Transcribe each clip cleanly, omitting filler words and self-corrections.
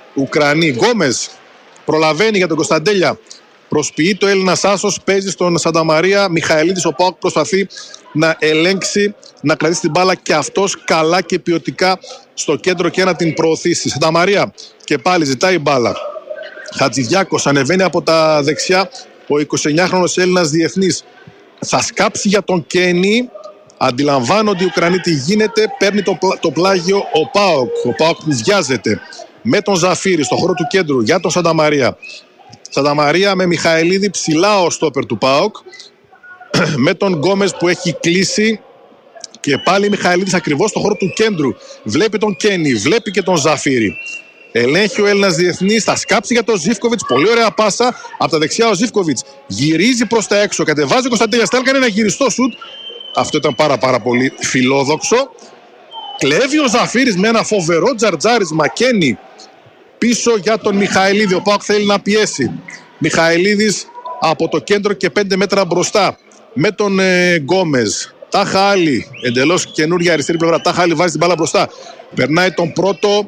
Ουκρανοί. Γκόμες προλαβαίνει για τον Κωνσταντέλια. Προσποιεί το Έλληνας άσος, παίζει στον Σανταμαρία. Μιχαηλίδης, ο ΠΑΟΚ προσπαθεί να ελέγξει, να κρατήσει την μπάλα και αυτός καλά και ποιοτικά στο κέντρο και να την προωθήσει. Σανταμαρία και πάλι ζητάει μπάλα. Χατζηδιάκος ανεβαίνει από τα δεξιά. Ο 29χρονος Έλληνας διεθνής θα σκάψει για τον Κένι. Αντιλαμβάνονται οι Ουκρανοί τι γίνεται. Παίρνει το πλάγιο ο ΠΑΟΚ. Ο ΠΑΟΚ που βιάζεται με τον Ζαφύρη στο χώρο του κέντρου για τον Σανταμαρία. Σανταμαρία με Μιχαηλίδη ψηλά ο στόπερ του ΠΑΟΚ. Με τον Γκόμες που έχει κλείσει. Και πάλι Μιχαηλίδης ακριβώς στο χώρο του κέντρου. Βλέπει τον Κένι, βλέπει και τον Ζαφύρη. Ελέγχει ο Έλληνας διεθνής, θα σκάψει για τον Ζίβκοβιτς. Πολύ ωραία πάσα. Από τα δεξιά ο Ζίβκοβιτς γυρίζει προς τα έξω. Κατεβάζει ο Κωνσταντέλιας. Θέλει να κάνει ένα γυριστό σουτ. Αυτό ήταν πάρα πολύ φιλόδοξο. Κλέβει ο Ζαφύρης με ένα φοβερό τζαρτζάρισμα. Κένι πίσω για τον Μιχαηλίδη. Ο ΠΑΟΚ θέλει να πιέσει. Μιχαηλίδης από το κέντρο και 5 μέτρα μπροστά. Με τον Γκόμες. Τάχα άλλη. Εντελώς καινούργια αριστερή πλευρά. Τάχα άλλη βάζει την μπάλα μπροστά. Περνάει τον πρώτο.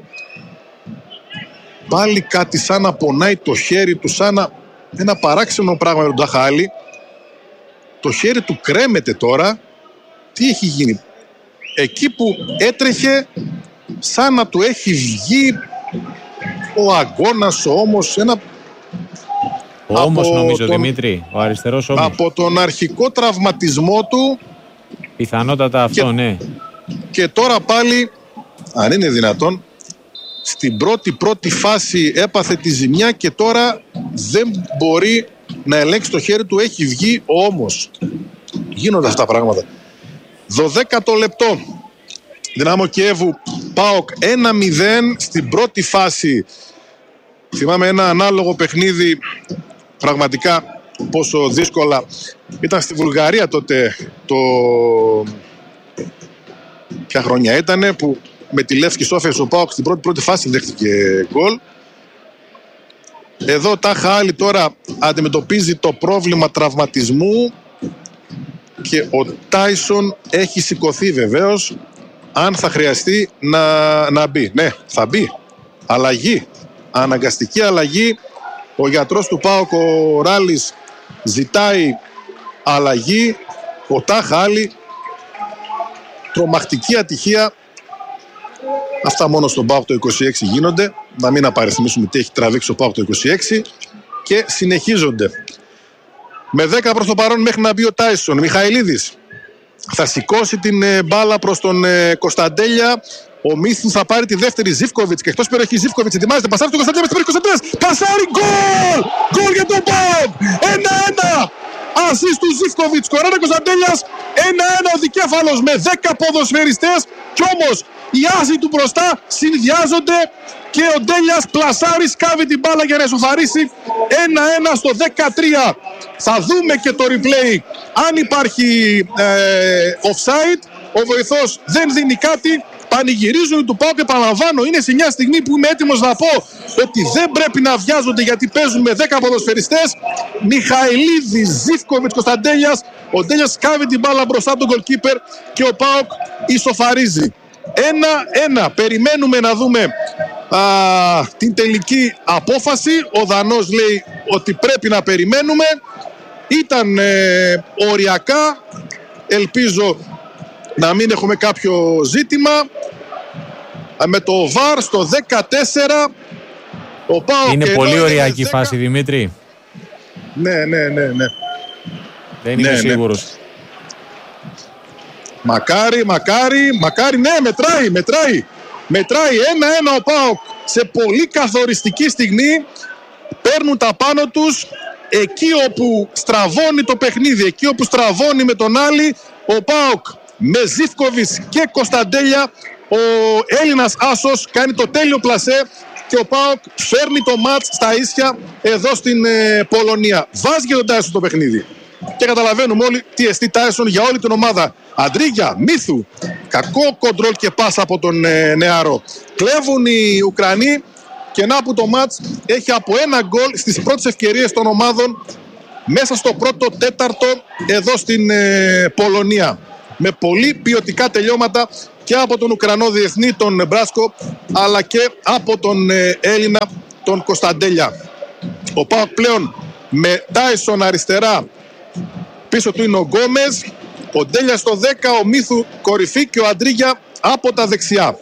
Πάλι κάτι σαν να πονάει το χέρι του, σαν ένα παράξενο πράγμα με τον Ταχάλη. Το χέρι του κρέμεται τώρα. Τι έχει γίνει? Εκεί που έτρεχε σαν να του έχει βγει ο αγώνας, ο ώμος, ο ώμος νομίζω, Δημήτρη, ο αριστερός ώμος. Από τον αρχικό τραυματισμό του. Πιθανότατα αυτό, ναι. Και τώρα πάλι, αν είναι δυνατόν, στην πρώτη φάση έπαθε τη ζημιά και τώρα δεν μπορεί να ελέγξει το χέρι του. Έχει βγει ο ώμος. Γίνονται αυτά τα πράγματα. 12ο λεπτό. Δυνάμο Κιέβου, ΠΑΟΚ 1-0 στην πρώτη φάση. Θυμάμαι ένα ανάλογο παιχνίδι, πραγματικά πόσο δύσκολα ήταν στη Βουλγαρία τότε. Ποια χρονιά ήτανε που με τη Λεύσκη Σόφια ο ΠΑΟΚ στην πρώτη φάση δέχτηκε γκολ. Εδώ Τάχα άλλη τώρα αντιμετωπίζει το πρόβλημα τραυματισμού και ο Τάισον έχει σηκωθεί βεβαίως. Αν θα χρειαστεί να μπει. Ναι, θα μπει. Αλλαγή. Αναγκαστική αλλαγή. Ο γιατρός του ΠΑΟΚ, ο Ράλης, ζητάει αλλαγή. Ο Τάχα άλλη. Τρομακτική ατυχία. Αυτά μόνο στον ΠΑΟΚ το 26 γίνονται. Να μην απαριθμίσουμε τι έχει τραβήξει ο ΠΑΟΚ το 26. Και συνεχίζονται. Με 10 προς το παρόν μέχρι να μπει ο Τάισον. Μιχαηλίδης θα σηκώσει την μπάλα προς τον Κωνσταντέλια. Ο Μίθου θα πάρει τη δεύτερη. Ζίβκοβιτς και εκτός περιοχής Ζίβκοβιτς ετοιμάζεται. Πασάρει τον Κωνσταντέλια στην περιοχή Κωνσταντέλιας. Πασάρει, γκολ! Γκολ για τον ΠΑΟΚ! 1-1! Ασίστ του Ζίβκοβιτς. Κοράνα Κωνσταντέλιας. 1-1 ο δικέφαλος με 10 ποδοσφαιριστές. Κι όμως οι άσοι του μπροστά συνδυάζονται και ο Ντέλιας πλασάρει, σκάβει την μπάλα για να ισοφαρίσει. 1-1 στο 13. Θα δούμε και το replay αν υπάρχει offside. Ο βοηθός δεν δίνει κάτι. Πανηγυρίζουν του ΠΑΟΚ. Επαναλαμβάνω, είναι σε μια στιγμή που είμαι έτοιμος να πω ότι δεν πρέπει να βιάζονται γιατί παίζουν με 10 ποδοσφαιριστές. Μιχαηλίδης, Ζίβκοβιτς, Κωνσταντέλιας. Ο Ντέλιας σκάβει την μπάλα μπροστά από τον goalkeeper και ο ΠΑΟΚ ισοφαρίζει. 1-1. Περιμένουμε να δούμε την τελική απόφαση. Ο Δανός λέει ότι πρέπει να περιμένουμε. Ήταν οριακά. Ελπίζω να μην έχουμε κάποιο ζήτημα. Με το VAR στο 14 ο ΠΑΟΚ. Είναι πολύ οριακή φάση, Δημήτρη. Ναι. Δεν είμαι σίγουρος. Μακάρι, ναι, μετράει 1-1 ο ΠΑΟΚ σε πολύ καθοριστική στιγμή. Παίρνουν τα πάνω τους εκεί όπου στραβώνει το παιχνίδι, εκεί όπου στραβώνει με τον άλλη ο ΠΑΟΚ με Ζίβκοβιτς και Κωνσταντέλια. Ο Έλληνας άσος κάνει το τέλειο πλασέ και ο ΠΑΟΚ φέρνει το μάτς στα ίσια εδώ στην Πολωνία. Βάζει και τον Τάισον το παιχνίδι. Και καταλαβαίνουμε όλοι τι εστί Τάισον για όλη την ομάδα. Αντρίγια, Μίθου, κακό κοντρόλ και πάσα από τον νεαρό. Κλέβουν οι Ουκρανοί και να που το μάτς έχει από ένα γκολ στις πρώτες ευκαιρίες των ομάδων μέσα στο πρώτο τέταρτο εδώ στην Πολωνία. με πολύ ποιοτικά τελειώματα και από τον Ουκρανό διεθνή, τον Μπράσκο, αλλά και από τον Έλληνα, τον Κωνσταντέλια. Ο ΠΑΟΚ πλέον με Τάισον αριστερά, πίσω του είναι ο Γκόμες, ο Ντέλια στο 10, ο Μίθου κορυφή και ο Αντρίγια από τα δεξιά.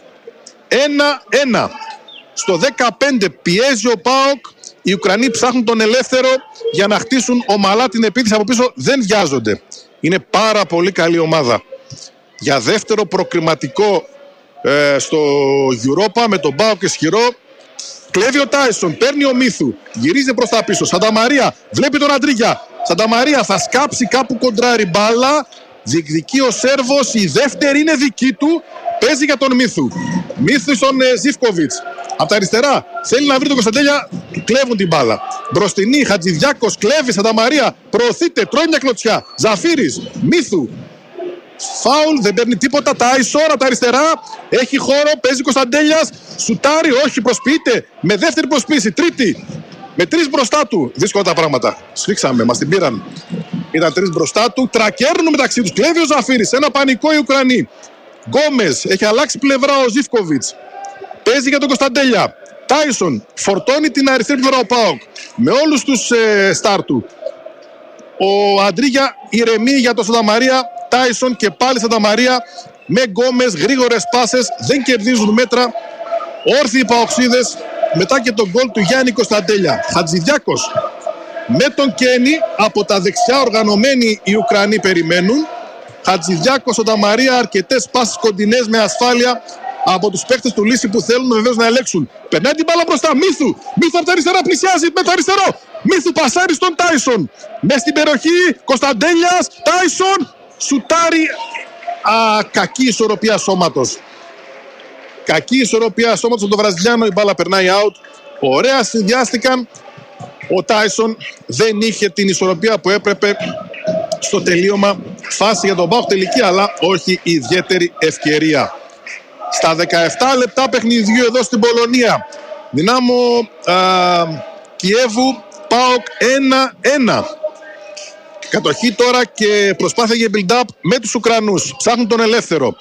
1-1. Στο 15 πιέζει ο ΠΑΟΚ. Οι Ουκρανοί ψάχνουν τον ελεύθερο για να χτίσουν ομαλά την επίθεση από πίσω. Δεν βιάζονται. Είναι πάρα πολύ καλή ομάδα. Για δεύτερο προκριματικό στο Europa με τον ΠΑΟΚ ισχυρό. Κλέβει ο Τάισον, παίρνει ο Μίθου, γυρίζει προς τα πίσω. Σανταμαρία βλέπει τον Αντρίγια. Σανταμαρία θα σκάψει κάπου κοντράρι μπάλα. Διεκδικεί ο Σέρβος, η δεύτερη είναι δική του. Παίζει για τον Μίθου. Μίθου στον Ζίβκοβιτς. Από τα αριστερά θέλει να βρει τον Κωνσταντέλια, του κλέβουν την μπάλα. Μπροστινή, Χατζηδιάκος κλέβει, Σανταμαρία προωθείται, τρώει μια κλωτσιά. Ζαφύρης, Μίθου. Φάουλ, δεν παίρνει τίποτα. Τάισον από τα αριστερά. Έχει χώρο, παίζει Κωνσταντέλιας. Σουτάρει, όχι, προσποιείται. Με δεύτερη προσποίηση, τρίτη. Με τρεις μπροστά του. Δύσκολα τα πράγματα. Σφίξαμε, μας την πήραν. Ήταν τρεις μπροστά του. Τρακέρνουν μεταξύ τους. Κλέβει ο Ζαφύρης. Ένα πανικό οι Ουκρανοί. Γκόμες, έχει αλλάξει πλευρά ο Ζίβκοβιτς. Παίζει για τον Κωνσταντέλια. Τάισον φορτώνει την αριστερή πλευρά ο ΠΑΟΚ. Με όλους τους στάρ του. Ο Αντρίγια ηρεμεί για τον Σανταμαρία. Τάισον και πάλι Σανταμαρία με Γκόμες, γρήγορες πάσες, δεν κερδίζουν μέτρα. Όρθιοι οι Παοξίδες μετά και τον γκολ του Γιάννη Κωνσταντέλια. Χατζηδιάκος με τον Κένι από τα δεξιά, οργανωμένοι οι Ουκρανοί περιμένουν. Χατζηδιάκος, Σανταμαρία, αρκετές πάσες κοντινές με ασφάλεια από τους παίκτες του Λύση που θέλουν βεβαίως να ελέγξουν. Περνάει την μπάλα μπροστά, Μίθου από τα αριστερά πλησιάζει με το αριστερό. Μίθου πασάρει στον Τάισον. Μες στην περιοχή, Κωνσταντέλιας, Τάισον. Σουτάρει. Κακή ισορροπία σώματος. Κακή ισορροπία σώματος από τον Βραζιλιάνο. Η μπάλα περνάει out. Ωραία συνδυάστηκαν. Ο Τάισον δεν είχε την ισορροπία που έπρεπε στο τελείωμα. Φάση για τον ΠΑΟΚ τελική, αλλά όχι ιδιαίτερη ευκαιρία. Στα 17 λεπτά παιχνιδιού εδώ στην Πολωνία. Δυνάμω Κιέβου, ΠΑΟΚ 1-1. Κατοχή τώρα και προσπάθεια για build-up με τους Ουκρανούς. Ψάχνουν τον ελεύθερο.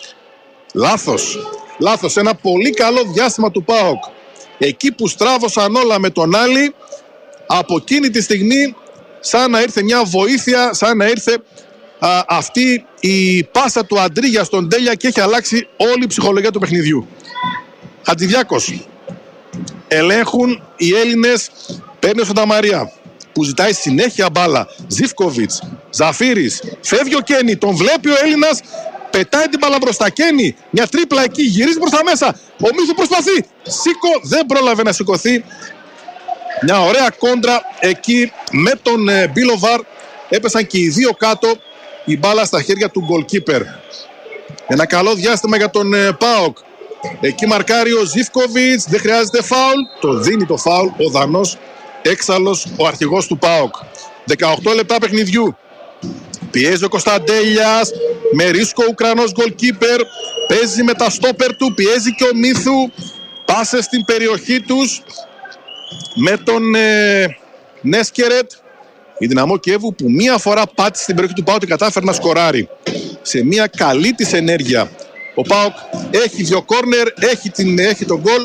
Λάθος. Ένα πολύ καλό διάστημα του ΠΑΟΚ. Εκεί που στράβωσαν όλα με τον Άλλη, από εκείνη τη στιγμή σαν να ήρθε μια βοήθεια, σαν να ήρθε αυτή η πάσα του Αντρίγια στον Τέλια και έχει αλλάξει όλη η ψυχολογία του παιχνιδιού. Χατζηδιάκος. Ελέγχουν οι Έλληνες. Παίρνει ο Σανταμαρία που ζητάει συνέχεια μπάλα. Ζίβκοβιτς, Ζαφύρης, φεύγει ο Κένι, τον βλέπει ο Έλληνας, πετάει την μπάλα μπροστά. Κένι, μια τρίπλα εκεί, γυρίζει προς τα μέσα. Ο Μίθου προσπαθεί. Δεν πρόλαβε να σηκωθεί. Μια ωραία κόντρα εκεί με τον Μπίλοβαρ. Έπεσαν και οι δύο κάτω. Η μπάλα στα χέρια του goalkeeper. Ένα καλό διάστημα για τον ΠΑΟΚ. Εκεί μαρκάρει ο Ζίβκοβιτς, δεν χρειάζεται φάουλ. Το δίνει το φάουλ ο Δανός έξαλλος, ο αρχηγός του ΠΑΟΚ. 18 λεπτά παιχνιδιού. Πιέζει ο Κωνσταντέλιας με ρίσκο Ουκρανός goalkeeper. Παίζει με τα στόπερ του, πιέζει και ο Μίθου. Πάσε στην περιοχή τους με τον Νέσκερετ. Η Δυναμό Κιέβου που μία φορά πάτησε στην περιοχή του ΠΑΟΚ και κατάφερε να σκοράρει. Σε μία καλή της ενέργεια. Ο ΠΑΟΚ έχει δύο κόρνερ, έχει τον γκολ.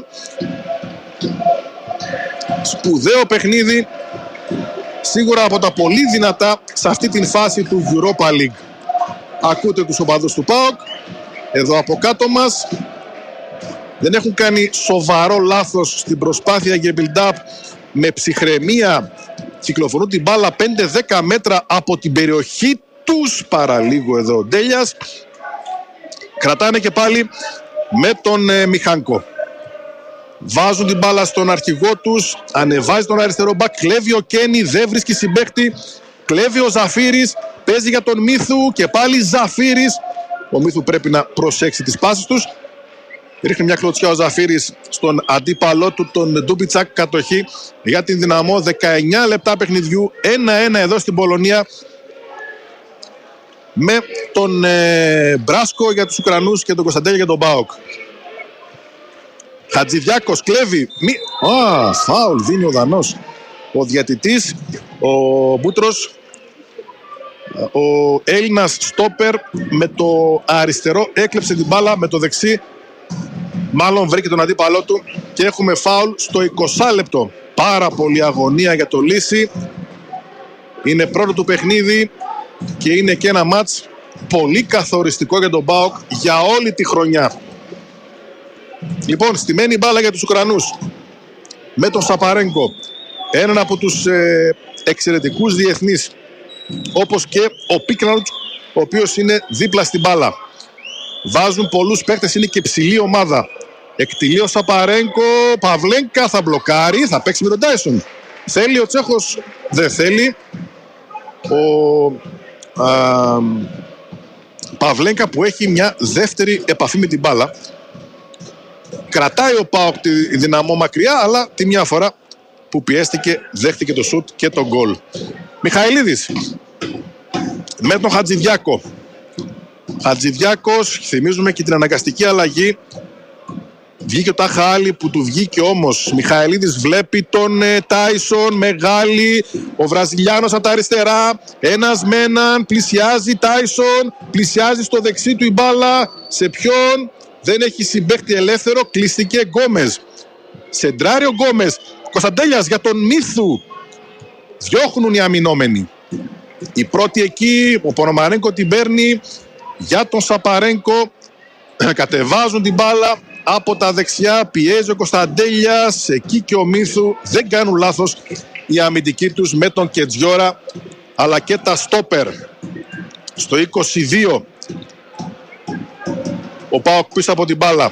Σπουδαίο παιχνίδι. Σίγουρα από τα πολύ δυνατά σε αυτή την φάση του Europa League. Ακούτε τους οπαδούς του ΠΑΟΚ. Εδώ από κάτω μας. Δεν έχουν κάνει σοβαρό λάθος στην προσπάθεια για build-up. Με ψυχραιμία κυκλοφορούν την μπάλα 5-10 μέτρα από την περιοχή τους. Παραλίγο εδώ ο Ντέλιας. Κρατάνε και πάλι με τον Μιχάνκο. Βάζουν την μπάλα στον αρχηγό τους. Ανεβάζει τον αριστερό μπακ. Κλέβει ο Κένι. Δεν βρίσκει συμπαίχτη. Κλέβει ο Ζαφύρης. Παίζει για τον Μίθου. Και πάλι Ζαφύρης. Ο Μίθου πρέπει να προσέξει τις πάσεις τους. Ρίχνει μια κλωτσιά ο Ζαφύρης στον αντίπαλό του, τον Ντούμπιτσακ. Κατοχή για την Δυναμό. 19 λεπτά παιχνιδιού. 1-1 εδώ στην Πολωνία. Με τον Μπράσκο για τους Ουκρανούς και τον Κωνσταντέλια για τον ΠΑΟΚ. Χατζηδιάκος κλέβει. Φάουλ δίνει ο Δανός. Ο διαιτητής, ο Μπούτρος, Ο Έλληνας στόπερ με το αριστερό έκλεψε την μπάλα, με το δεξί μάλλον βρήκε τον αντίπαλό του και έχουμε φάουλ στο 20 λεπτό. Πάρα πολύ αγωνία για το Λύση. Είναι πρώτο του παιχνίδι και είναι και ένα μάτς πολύ καθοριστικό για τον ΠΑΟΚ για όλη τη χρονιά. Λοιπόν, στημένη μπάλα για τους Ουκρανούς με τον Σαπαρένκο, έναν από τους εξαιρετικούς διεθνείς, όπως και ο Πίκναλτς, ο οποίος είναι δίπλα στην μπάλα. Βάζουν πολλούς παίκτες, είναι και ψηλή ομάδα. Εκτιλεί ο Σαπαρένκο, Παυλένκα θα μπλοκάρει, θα παίξει με τον Τάισον. Θέλει ο Τσέχος, δεν θέλει. Ο Παυλένκα που έχει μια δεύτερη επαφή με την μπάλα. Κρατάει ο ΠΑΟΚ τη δυναμό μακριά, αλλά τη μια φορά που πιέστηκε δέχτηκε το σουτ και το γκολ. Μιχαηλίδης με τον Χατζηδιάκο. Χατζηδιάκος, θυμίζουμε και την αναγκαστική αλλαγή. Βγήκε ο Ταχάλη που του βγήκε όμως. Μιχαηλίδης βλέπει τον Τάισον, μεγάλη, ο Βραζιλιάνος από τα αριστερά, ένας με έναν, πλησιάζει Τάισον, πλησιάζει στο δεξί του η μπάλα. Σε ποιον? Δεν έχει συμπαίχτη ελεύθερο, κλείστηκε Γκόμες. Σεντράρει ο Γκόμες. Κωνσταντέλιας για τον Μίθου. Διώχνουν οι αμυνόμενοι. Η πρώτη εκεί, ο Πονομαρένκο την παίρνει για τον Σαπαρένκο. Κατεβάζουν την μπάλα από τα δεξιά, πιέζει ο Κωνσταντέλιας, εκεί και ο Μίθου. Δεν κάνουν λάθος οι αμυντικοί τους με τον Κετζιόρα αλλά και τα στόπερ. Στο 22 ο ΠΑΟΚ πίσω από την μπάλα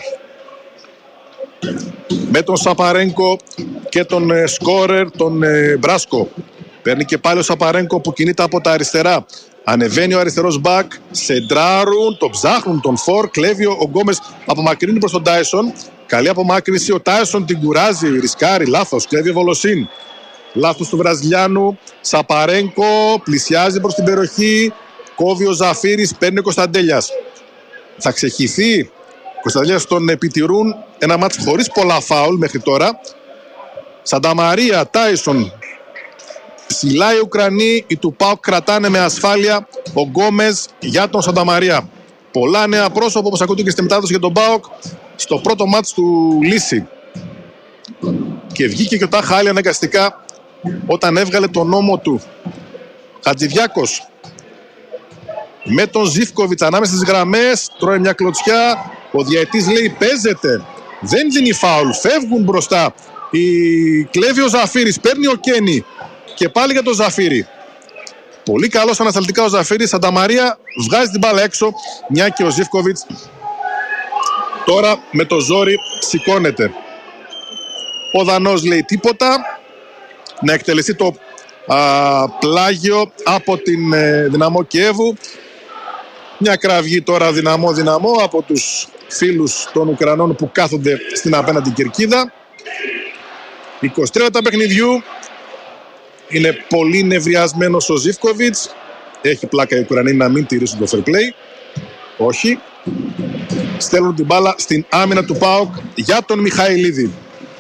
με τον Σαπαρένκο και τον σκόρερ τον Μπράσκο. Παίρνει και πάλι ο Σαπαρένκο που κινείται από τα αριστερά. Ανεβαίνει ο αριστερός μπακ, σεντράρουν, το ψάχνουν τον φορ, κλέβει ο Γκόμες, απομακρύνει προς τον Τάισον. Καλή απομάκρυνση, ο Τάισον την κουράζει, ρισκάρει, λάθος, κλέβει ο Βολοσίν. Λάθος του Βραζιλιάνου, Σαπαρένκο, πλησιάζει προς την περιοχή, κόβει ο Ζαφύρης, παίρνει ο Κωνσταντέλιας. Θα ξεχυθεί, Κωνσταντέλιας τον επιτηρούν, ένα μάτς χωρίς πολλά φάουλ μέχρι τώρα. Σανταμαρία, Τάισον. Ψηλά οι Ουκρανοί, οι του ΠΑΟΚ κρατάνε με ασφάλεια. Ο Γκόμες για τον Σανταμαρία. Πολλά νέα πρόσωπα, όπως ακούτε και στη μετάδοση για τον ΠΑΟΚ, στο πρώτο μάτς του Λύση. Και βγήκε και ο Ταχάλη αναγκαστικά όταν έβγαλε τον νόμο του. Χατζηδιάκος με τον Ζίβκοβιτς ανάμεσα στις γραμμές, τρώει μια κλωτσιά. Ο διαιτής λέει παίζεται, δεν δίνει φάουλ, φεύγουν μπροστά. Κλέβει ο Ζαφύρης, παίρνει ο Κένι. Και πάλι για τον Ζαφύρη. Πολύ καλός ανασταλτικά ο Ζαφύρης. Σανταμαρία βγάζει την μπάλα έξω, μια και ο Ζίβκοβιτς τώρα με το ζόρι σηκώνεται. Ο Δανός λέει τίποτα. Να εκτελεστεί το πλάγιο από την Δυναμό Κιέβου. Μια κραυγή τώρα δυναμό από τους φίλους των Ουκρανών που κάθονται στην απέναντι κερκίδα. 23 λεπτά παιχνιδιού. Είναι πολύ νευριασμένος ο Ζίβκοβιτς. Έχει πλάκα οι Ουκρανοί να μην τηρήσουν το fair play. Όχι. Στέλνουν την μπάλα στην άμυνα του ΠΑΟΚ για τον Μιχαηλίδη.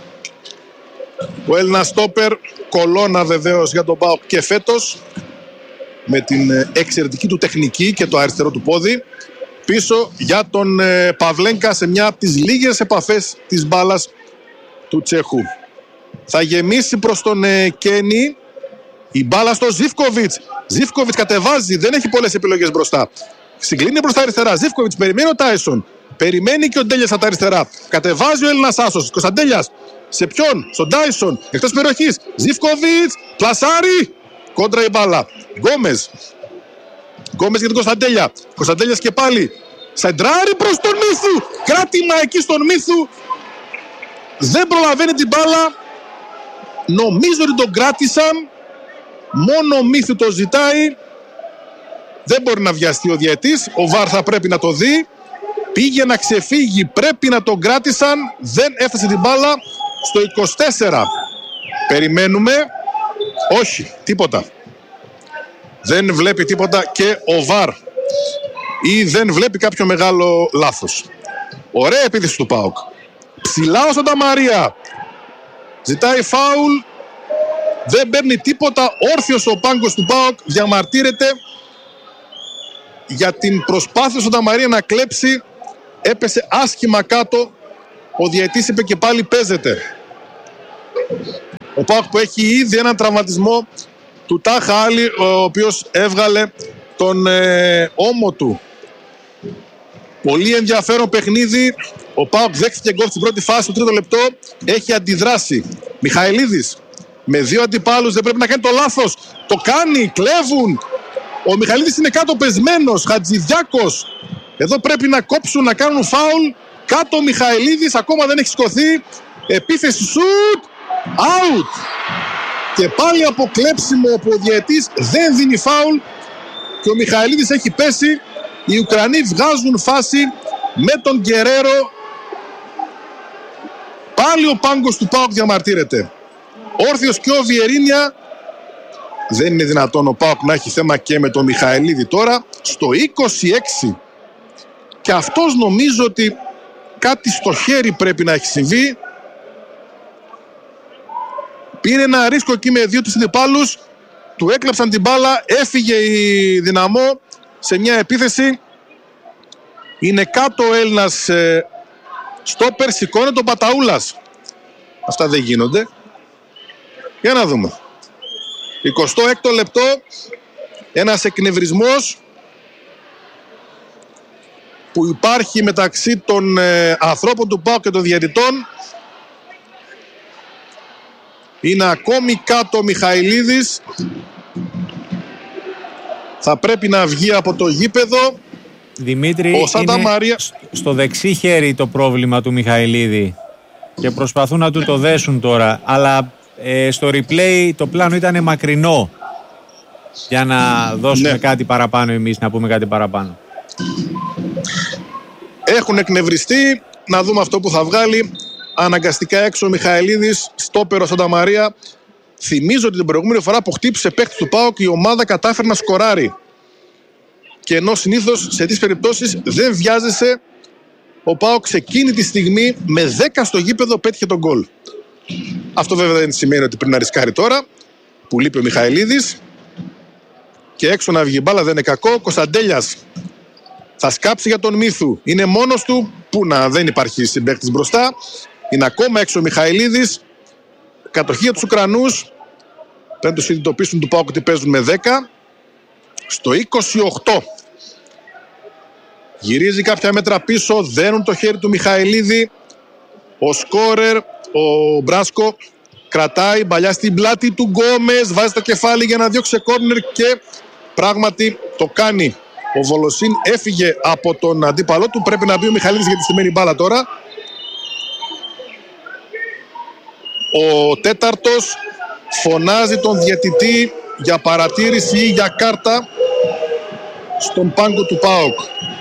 Ο Έλληνας στόπερ, κολόνα βεβαίως για τον ΠΑΟΚ και φέτος, με την εξαιρετική του τεχνική και το αριστερό του πόδι. Πίσω για τον Παυλένκα σε μια από τις λίγες επαφές της μπάλας του Τσέχου. Θα γεμίσει προς τον Κένι. Η μπάλα στο Ζίβκοβιτς. Ζίβκοβιτς κατεβάζει, δεν έχει πολλές επιλογές μπροστά. Συγκλίνει προς τα αριστερά. Ζίβκοβιτς περιμένει ο Τάισον. Περιμένει και ο Ντέλιας από τα αριστερά. Κατεβάζει ο Έλληνας άσος. Κωνσταντέλιας. Σε ποιον? Στον Τάισον. Εκτός περιοχής. Ζίβκοβιτς. Πλασάρι. Κόντρα η μπάλα. Γκόμες. Γκόμες για τον Κωνσταντέλια. Κωνσταντέλιας και πάλι. Σεντράρι προς τον Μίθου. Κράτημα εκεί στον Μίθου. Δεν προλαβαίνει την μπάλα. Νομίζω ότι τον κράτησαν. Μόνο ο Μίθου το ζητάει. Δεν μπορεί να βιαστεί ο διαιτής. Ο ΒΑΡ θα πρέπει να το δει. Πήγε να ξεφύγει. Πρέπει να τον κράτησαν. Δεν έφτασε την μπάλα στο 24. Περιμένουμε. Όχι. Τίποτα. Δεν βλέπει τίποτα και ο ΒΑΡ. Ή δεν βλέπει κάποιο μεγάλο λάθος. Ωραία επίθεση του ΠΑΟΚ. Ψηλά ο Σανταμαρία. Ζητάει φάουλ. Δεν παίρνει τίποτα. Όρθιος ο πάγκος του ΠΑΟΚ. Διαμαρτύρεται. για την προσπάθεια στον Ταμαρία να κλέψει. Έπεσε άσχημα κάτω. Ο διαιτής είπε και πάλι παίζεται. Ο ΠΑΟΚ που έχει ήδη έναν τραυματισμό του Τάχα Άλλη, ο οποίος έβγαλε τον ώμο του. Πολύ ενδιαφέρον παιχνίδι. Ο ΠΑΟΚ δέχτηκε γκολ στην πρώτη φάση, στο τρίτο λεπτό. Έχει αντιδράσει. Μιχαηλίδης με δύο αντιπάλους, δεν πρέπει να κάνει το λάθος. Το κάνει, κλέβουν. Ο Μιχαηλίδης είναι κάτω πεσμένος. Χατζηδιάκος. Εδώ πρέπει να κόψουν, να κάνουν φάουλ. Κάτω ο Μιχαηλίδης, ακόμα δεν έχει σηκωθεί. Επίθεση σουτ. Out. Και πάλι από κλέψιμο όπου ο διαιτής δεν δίνει φάουλ. Και ο Μιχαηλίδης έχει πέσει. Οι Ουκρανοί βγάζουν φάση με τον Γκερέρο. Πάλι ο πάγκος του ΠΑΟΚ διαμαρτύρεται. Όρθιος και ο Βιερίνια. Δεν είναι δυνατόν ο ΠΑΟΚ να έχει θέμα και με τον Μιχαηλίδη τώρα. Στο 26. Και αυτός νομίζω ότι κάτι στο χέρι πρέπει να έχει συμβεί. Πήρε ένα ρίσκο εκεί με δύο τους αντιπάλους. Του έκλεψαν την μπάλα. Έφυγε η Δυναμό σε μια επίθεση. Είναι κάτω ο Έλληνας στόπερ. Σηκώνει τον Παταούλας. Αυτά δεν γίνονται. Για να δούμε. 26ο λεπτό. Ένας εκνευρισμός που υπάρχει μεταξύ των ανθρώπων του ΠΑΟΚ και των διαιτητών. Είναι ακόμη κάτω ο Μιχαηλίδης. Θα πρέπει να βγει από το γήπεδο. Δημήτρη, είναι Μαρία στο δεξί χέρι το πρόβλημα του Μιχαηλίδη και προσπαθούν να του το δέσουν τώρα, αλλά στο replay το πλάνο ήταν μακρινό για να δώσουμε κάτι παραπάνω εμείς, να πούμε κάτι παραπάνω. Έχουν εκνευριστεί. Να δούμε αυτό που θα βγάλει. Αναγκαστικά έξω ο Μιχαηλίδης, στόπερο Σάντα Μαρία. Θυμίζω ότι την προηγούμενη φορά που χτύπησε παίκτη του ΠΑΟΚ, η ομάδα κατάφερε να σκοράρει. Και ενώ συνήθως σε τέτοιες περιπτώσεις δεν βιάζεσαι, ο ΠΑΟΚ σε εκείνη τη στιγμή με 10 στο γήπεδο πέτυχε τον γκολ. Αυτό βέβαια δεν σημαίνει ότι πρέπει να ρισκάρει τώρα, που λείπει ο Μιχαηλίδης. Και έξω να βγει μπάλα δεν είναι κακό. Κωνσταντέλιας θα σκάψει για τον Μύθου. Είναι μόνος του, που να, δεν υπάρχει συμπαίκτης μπροστά. Είναι ακόμα έξω ο Μιχαηλίδης. Κατοχή για τους Ουκρανούς. Πρέπει να τους συνειδητοποιήσουν του ΠΑΟΚ ότι παίζουν με 10. Στο 28. Γυρίζει κάποια μέτρα πίσω. Δένουν το χέρι του Μιχαηλίδη. Ο σκόρερ, ο Μπράσκο, κρατάει μπαλιά στην πλάτη του Γκόμες. Βάζει το κεφάλι για να διώξει κόρνερ και πράγματι το κάνει. Ο Βολοσίν έφυγε από τον αντίπαλό του. Πρέπει να μπει ο Μιχαηλίδης για τη στημένη μπάλα τώρα. Ο τέταρτος φωνάζει τον διαιτητή για παρατήρηση ή για κάρτα στον πάγκο του ΠΑΟΚ.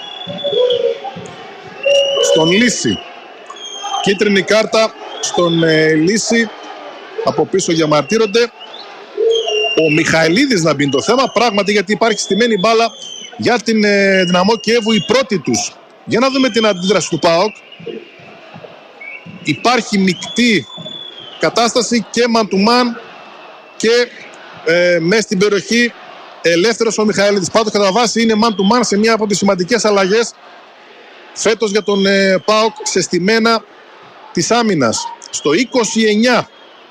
Στον Λύση. Κίτρινη κάρτα στον Λύση. Από πίσω διαμαρτύρονται. Ο Μιχαηλίδης να μπει το θέμα. Πράγματι, γιατί υπάρχει στημένη μπάλα για την Δυναμό Κιέβου, η πρώτη τους. Για να δούμε την αντίδραση του ΠΑΟΚ. Υπάρχει μεικτή κατάσταση και man to man και μέσα στην περιοχή ελεύθερος ο Μιχαηλίδης. Πάντως κατά βάση είναι man to man σε μια από τις σημαντικές αλλαγές φέτος για τον ΠΑΟΚ σε στημένα της άμυνας. Στο 29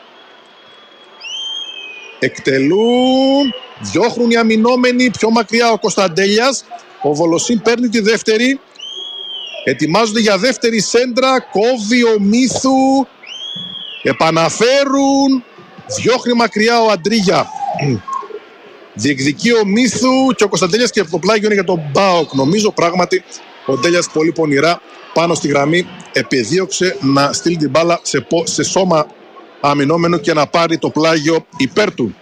εκτελούν, διώχνουν οι αμυνόμενοι, πιο μακριά ο Κωνσταντέλιας. Ο Βολοσίν παίρνει τη δεύτερη. Ετοιμάζονται για δεύτερη σέντρα. Κόβει ο Μύθου. Επαναφέρουν. Διώχνει μακριά ο Αντρίγια. Διεκδικεί ο Μύθου και ο Κωνσταντέλιας και το πλάγιο είναι για τον ΠΑΟΚ. Νομίζω πράγματι ο Ντέλιας πολύ πονηρά πάνω στη γραμμή επεδίωξε να στείλει την μπάλα σε σώμα αμυνόμενο και να πάρει το πλάγιο υπέρ του.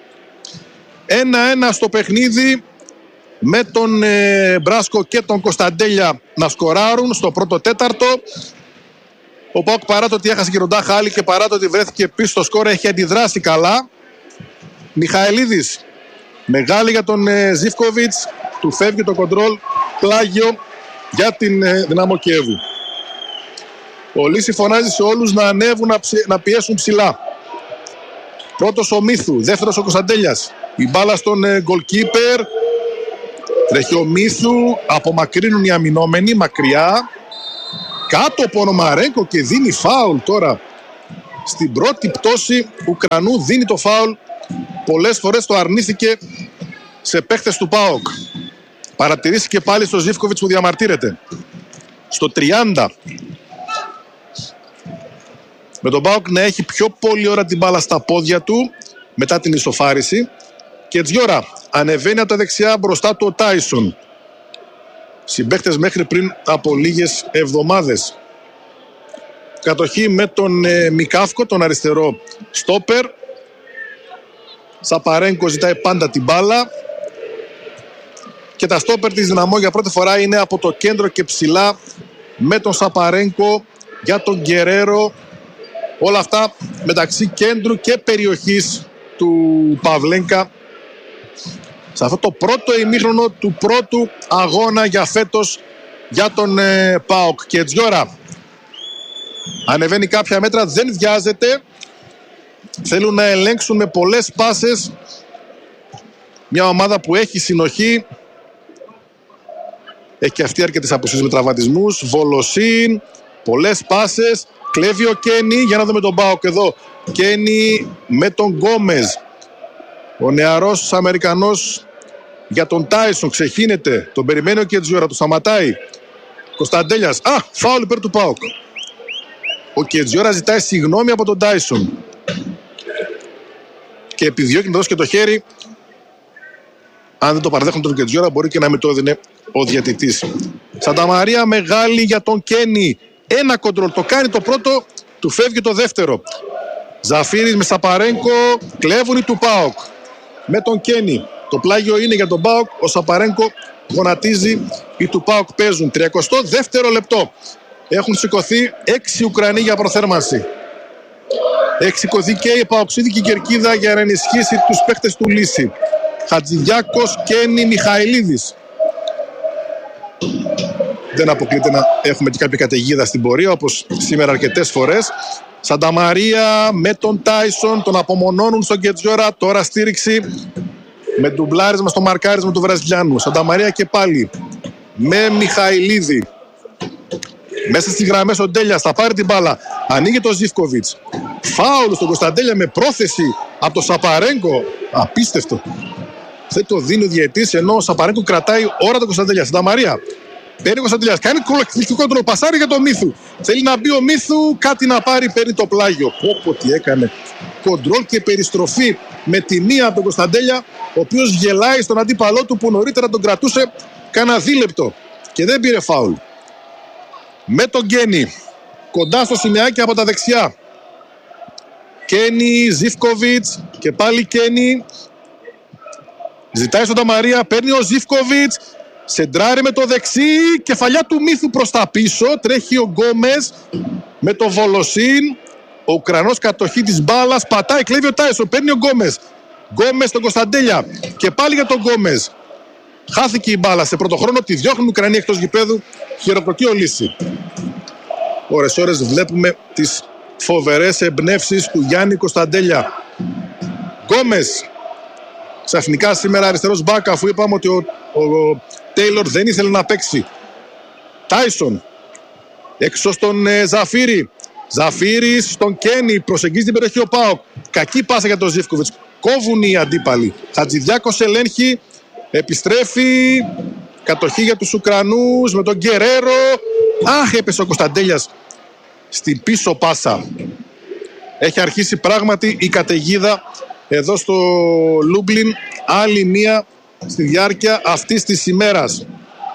1-1 στο παιχνίδι με τον Μπράσκο και τον Κωνσταντέλια να σκοράρουν στο πρώτο τέταρτο. Ο ΠΑΟΚ παρά το ότι έχασε και τον Τάχα Άλλη και παρά το ότι βρέθηκε πίσω στο σκορ έχει αντιδράσει καλά. Μιχαηλίδης, μεγάλη για τον Ζίβκοβιτς, του φεύγει το κοντρόλ, πλάγιο για την Δυναμό Κιέβου. Ο Λύση φωνάζει σε όλους να ανέβουν, να πιέσουν ψηλά. Πρώτος ο Μύθου, δεύτερος ο Κωνσταντέλιας. Η μπάλα στον goalkeeper. Τρέχει ο Μίθου, απομακρύνουν οι αμυνόμενοι μακριά. Κάτω από Πονομαρέγκο και δίνει φάουλ τώρα. Στην πρώτη πτώση Ουκρανού δίνει το φάουλ. Πολλές φορές το αρνήθηκε σε παίχτες του ΠΑΟΚ. Παρατηρήσει πάλι στο Ζίβκοβιτς που διαμαρτύρεται. Στο 30. Με τον ΠΑΟΚ να έχει πιο πολλή ώρα την μπάλα στα πόδια του μετά την ισοφάριση. Και Τζιόρα ανεβαίνει από τα δεξιά, μπροστά του ο Τάισον. Συμπαίχτες μέχρι πριν από λίγες εβδομάδες. Κατοχή με τον Μικάφκο, τον αριστερό στόπερ. Σαπαρένκο ζητάει πάντα την μπάλα. Και τα στόπερ της Δυναμό για πρώτη φορά είναι από το κέντρο και ψηλά, με τον Σαπαρένκο για τον Γκερέρο. Όλα αυτά μεταξύ κέντρου και περιοχής του Παυλένκα σε αυτό το πρώτο ημίχρονο του πρώτου αγώνα για φέτος για τον ΠΑΟΚ. Και Τζιόρα ανεβαίνει κάποια μέτρα, δεν βιάζεται. Θέλουν να ελέγξουν με πολλές πάσες μια ομάδα που έχει συνοχή. Έχει και αυτή αρκετές απουσίες με τραυματισμούς. Βολοσίν, πολλές πάσες. Κλέβει ο Κένι, για να δούμε τον ΠΑΟΚ εδώ. Κένι με τον Γκόμεζ. Ο νεαρός Αμερικανός για τον Τάισον ξεχύνεται. Τον περιμένει ο Κετζιόρα, το σταματάει. Κωνσταντέλιας. Φάουλ υπέρ του ΠΑΟΚ. Ο Κετζιόρα ζητάει συγγνώμη από τον Τάισον. Και επιδιώκει να δώσει και το χέρι. Αν δεν το παραδέχουν τον Κετζιόρα, μπορεί και να μην το έδινε ο διαιτητής. Σανταμαρία μεγάλη για τον Κένι. Ένα κοντρόλ. Το κάνει το πρώτο, του φεύγει το δεύτερο. Ζαφίρης με Σαπαρένκο. Κλέβουν οι του ΠΑΟΚ. Με τον Κένι. Το πλάγιο είναι για τον ΠΑΟΚ. Ο Σαπαρένκο γονατίζει. Οι του ΠΑΟΚ παίζουν. 32ο λεπτό. Έχουν σηκωθεί 6 Ουκρανοί για προθέρμανση. Έχει σηκωθεί και η Παοξίδικη Κερκίδα για να ενισχύσει τους παίκτες του Λύση. Χατζηδιάκος, Κένι, Μιχαηλίδης. Δεν αποκλείται να έχουμε και κάποια καταιγίδα στην πορεία, όπως σήμερα αρκετές φορές. Σανταμαρία με τον Τάισον, τον απομονώνουν στον Κετζιόρα. Τώρα στήριξη με ντουμπλάρισμα στο μαρκάρισμα του Βραζιλιάνου. Σανταμαρία και πάλι με Μιχαηλίδη. Μέσα στις γραμμές ο Ντέλιας θα πάρει την μπάλα. Ανοίγει το Ζίβκοβιτς. Φάουλ στον Κωνσταντέλια με πρόθεση από το Σαπαρένκο. Απίστευτο. Δεν το δίνει ο διαιτής, ενώ ο Σαπαρένκο κρατάει ώρα τον Κωνσταντέλια. Σανταμαρία. Παίρνει ο Κωνσταντέλιας. Κάνει κολεκτικό κοντρόλ. Πασάρει για τον Μίθου. Θέλει να μπει ο Μίθου. Κάτι να πάρει. Παίρνει το πλάγιο. Πω τι έκανε. Κοντρόλ και περιστροφή με τη μία από τον Κωνσταντέλια, ο οποίος γελάει στον αντίπαλό του που νωρίτερα τον κρατούσε κάνα δίλεπτο. Και δεν πήρε φάουλ. Με τον Κένι. Κοντά στο σημειάκι από τα δεξιά. Κένι, Ζίβκοβιτς και πάλι Κένι. Ζητάει στον Ταμαρία, παίρνει ο Ζίβκοβιτς. Σεντράρει με το δεξί. Κεφαλιά του Μίθου προς τα πίσω. Τρέχει ο Γκόμεζ με το Βολοσίν. Ο Ουκρανός κατοχή της μπάλας. Πατάει, κλέβει ο Τάισον. Παίρνει ο Γκόμεζ. Γκόμεζ στον Κωνσταντέλια. Και πάλι για τον Γκόμεζ. Χάθηκε η μπάλα σε πρώτο χρόνο. Τη διώχνουν οι Ουκρανοί εκτός γηπέδου. Χειροκροτεί ο Λύση. Ώρες βλέπουμε τις φοβερές εμπνεύσεις του Γιάννη Κωνσταντέλια. Γκόμεζ. Ξαφνικά σήμερα αριστερός μπακ, αφού είπαμε ότι ο Τέιλορ δεν ήθελε να παίξει. Τάισον. Έξω στον Ζαφίρη. Ζαφίρης στον Κένι. Προσεγγίζει την περιοχή ο ΠΑΟΚ. Κακή πάσα για τον Ζίβκοβιτς. Κόβουν οι αντίπαλοι. Χατζηδιάκος ελέγχει. Επιστρέφει. Κατοχή για τους Ουκρανούς με τον Γκερέρο. Έπεσε ο Κωνσταντέλιας στην πίσω πάσα. Έχει αρχίσει πράγματι η καταιγίδα εδώ στο Λούμπλιν. Άλλη μία στη διάρκεια αυτής της ημέρας.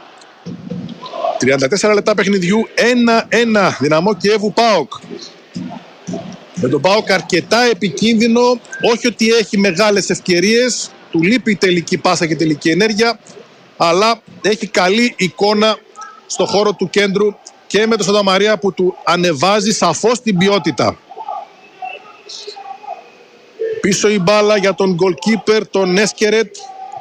34 λεπτά παιχνιδιού. 1-1. Δυναμό Κιέβου ΠΑΟΚ. Με τον ΠΑΟΚ αρκετά επικίνδυνο. Όχι ότι έχει μεγάλες ευκαιρίες. Του λείπει η τελική πάσα και τελική ενέργεια. Αλλά έχει καλή εικόνα στο χώρο του κέντρου και με τον Σανταμαρία που του ανεβάζει σαφώς την ποιότητα. Πίσω η μπάλα για τον goalkeeper, τον Έσκερετ.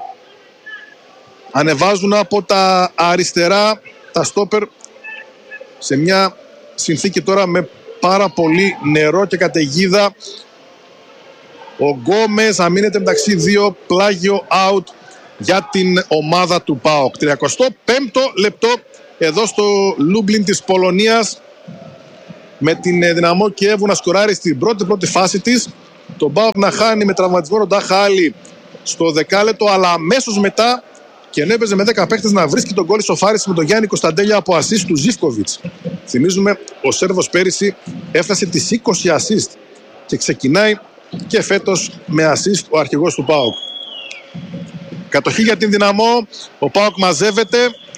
Ανεβάζουν από τα αριστερά τα στόπερ σε μια συνθήκη τώρα με πάρα πολύ νερό και καταιγίδα. Ο Γκόμεζ αμήνεται μεταξύ δύο, πλάγιο out για την ομάδα του ΠΑΟΚ. 35ο λεπτό εδώ στο Λούμπλιν της Πολωνίας, με την Δυναμό Κιέβου να σκοράρει στην πρώτη φάση της. Το ΠΑΟΚ να χάνει με τραυματισμό Ροντάχα Άλλη στο δεκάλεπτο, αλλά αμέσως μετά, και ενώ έπαιζε με 10 παίκτες, να βρίσκει τον γκολ ισοφάριση με τον Γιάννη Κωνσταντέλια από ασίστ του Ζίβκοβιτς. Θυμίζουμε, ο Σέρβος πέρυσι έφτασε τις 20 ασίστ και ξεκινάει και φέτος με ασίστ ο αρχηγός του ΠΑΟΚ. Κατοχή για την Δυναμό, ο ΠΑΟΚ μαζεύεται,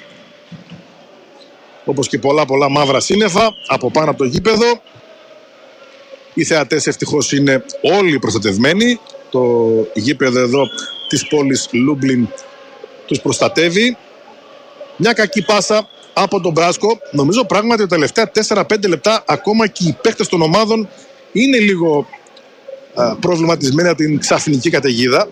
όπως και πολλά μαύρα σύννεφα από πάνω από το γήπεδο. Οι θεατές ευτυχώς είναι όλοι προστατευμένοι. Το γήπεδο εδώ της πόλης Λούμπλιν τους προστατεύει. Μια κακή πάσα από τον Μπράσκο. Νομίζω πράγματι τα τελευταία 4-5 λεπτά ακόμα και οι παίκτες των ομάδων είναι λίγο προβληματισμένοι από την ξαφνική καταιγίδα.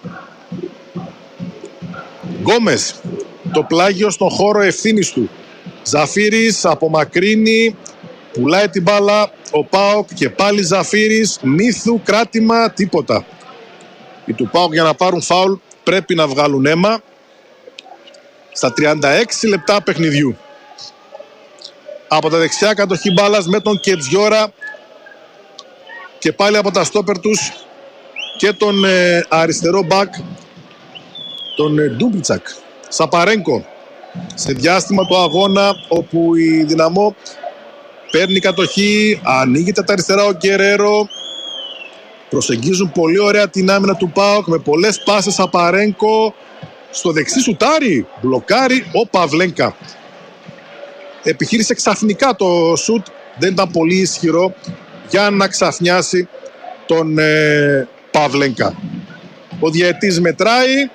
Γκόμες, το πλάγιο στον χώρο ευθύνης του. Ζαφύρης απομακρύνει, πουλάει την μπάλα ο ΠΑΟΚ και πάλι Ζαφύρης, Μύθου, κράτημα, τίποτα. Οι του ΠΑΟΚ για να πάρουν φάουλ πρέπει να βγάλουν αίμα στα 36 λεπτά παιχνιδιού. Από τα δεξιά κατοχή μπάλας με τον Κετζιόρα και πάλι από τα στόπερ τους και τον αριστερό μπακ, τον Ντούμπιτσακ. Σαπαρένκο, σε διάστημα του αγώνα όπου η Δυναμό παίρνει κατοχή, ανοίγεται τα αριστερά ο Γκερέρο, προσεγγίζουν πολύ ωραία την άμυνα του ΠΑΟΚ με πολλές πάσες. Σαπαρένκο στο δεξί σουτάρι, μπλοκάρει ο Παυλένκα. Επιχείρησε ξαφνικά το σουτ, δεν ήταν πολύ ισχυρό για να ξαφνιάσει τον Παυλένκα. Ο διαιτής μετράει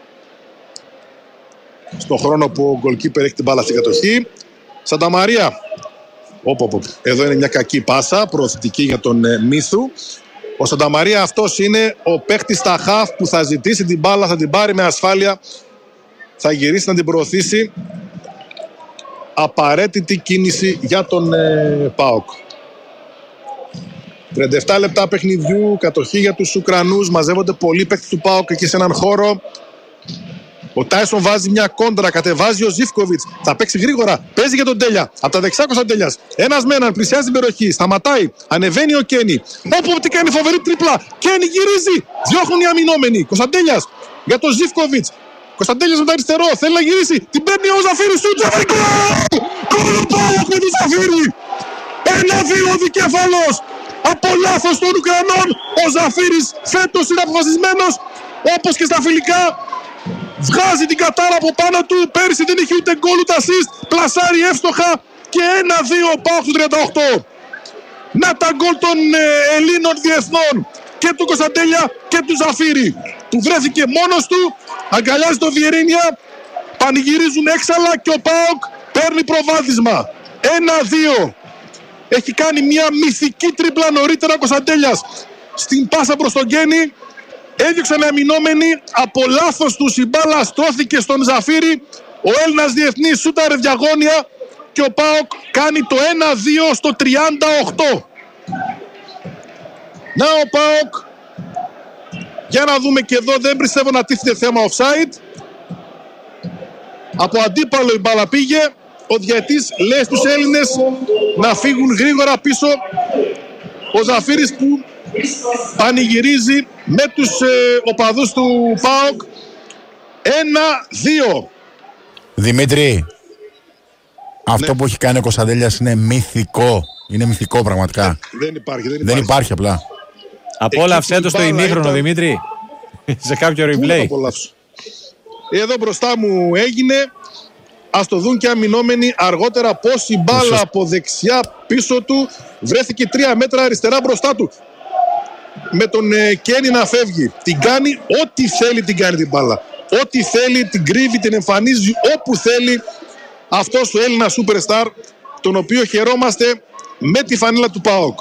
στον χρόνο που ο γκολκίπερ έχει την μπάλα στην κατοχή. Σανταμαρία, εδώ είναι μια κακή πάσα προωθητική για τον Μύθου. Ο Σανταμαρία αυτός είναι ο παίχτης στα χαφ που θα ζητήσει την μπάλα, θα την πάρει με ασφάλεια, θα γυρίσει να την προωθήσει. Απαραίτητη κίνηση για τον ΠΑΟΚ. 37 λεπτά παιχνιδιού, κατοχή για τους Ουκρανούς, μαζεύονται πολλοί παίκτες του ΠΑΟΚ εκεί σε έναν χώρο. Ο Τάισον βάζει μια κόντρα, κατεβάζει ο Ζίβκοβιτς. Θα παίξει γρήγορα, παίζει για τον Τέλια. Από τα δεξιά Κωνσταντέλιας. Ένας με έναν, πλησιάζει την περιοχή. Σταματάει, ανεβαίνει ο Κένι. Όπου τι κάνει, φοβερή τρίπλα. Κένι γυρίζει, διώχνουν οι αμυνόμενοι. Κωνσταντέλιας για τον Ζίβκοβιτς. Κωνσταντέλιας με το αριστερό, θέλει να γυρίσει. Την παίρνει ο Ζαφύρης του Τζαβρικό. Κολοπάω με τον Ζαφύρη. 1-2 δικέφαλος. Από λάθος των Ουκρανών. Ο Ζαφύρης φέτος είναι αποφασισμένος, όπως και στα φιλικά. Βγάζει την κατάρα από πάνω του. Πέρυσι δεν είχε ούτε γκολ ούτε ασίστ. Πλασάρει εύστοχα και 1-2 ΠΑΟΚ του 38. Να τα γκολ των Ελλήνων διεθνών, και του Κωνσταντέλια και του Ζαφύρη, που βρέθηκε μόνος του, αγκαλιάζει τον Βιερίνια, πανηγυρίζουν έξαλα και ο ΠΑΟΚ παίρνει προβάδισμα. 1-2. Έχει κάνει μια μυθική τρίπλα νωρίτερα ο Κωνσταντέλιας στην πάσα προς τον Γκένι. Έδιωξαν αμυνόμενοι, από λάθος τους η μπάλα στρώθηκε στον Ζαφύρη. Ο Έλληνας διεθνής σούταρε διαγώνια και ο ΠΑΟΚ κάνει το 1-2 στο 38. Να ο ΠΑΟΚ, για να δούμε και εδώ, δεν πιστεύω να τίθεται θέμα offside. Από αντίπαλο η μπάλα πήγε. Ο διαιτής λέει στους Έλληνες να φύγουν γρήγορα πίσω. Ο Ζαφύρης που πανηγυρίζει με τους οπαδούς του ΠΑΟΚ. 1-2. Δημήτρη, αυτό που έχει κάνει ο Κωνσταντέλιας είναι μυθικό. Είναι μυθικό πραγματικά. Δεν υπάρχει απλά. Απόλαυσέ το στο ημίχρονο, Δημήτρη. Σε κάποιο replay. Εδώ μπροστά μου έγινε. Ας το δουν και αμυνόμενοι αργότερα πως η μπάλα από δεξιά πίσω του βρέθηκε 3 μέτρα αριστερά μπροστά του. Με τον Κένι να φεύγει. Την κάνει ό,τι θέλει, την κάνει την μπάλα. Ό,τι θέλει, την κρύβει, την εμφανίζει όπου θέλει. Αυτός ο Έλληνας superstar, τον οποίο χαιρόμαστε με τη φανίλα του ΠΑΟΚ.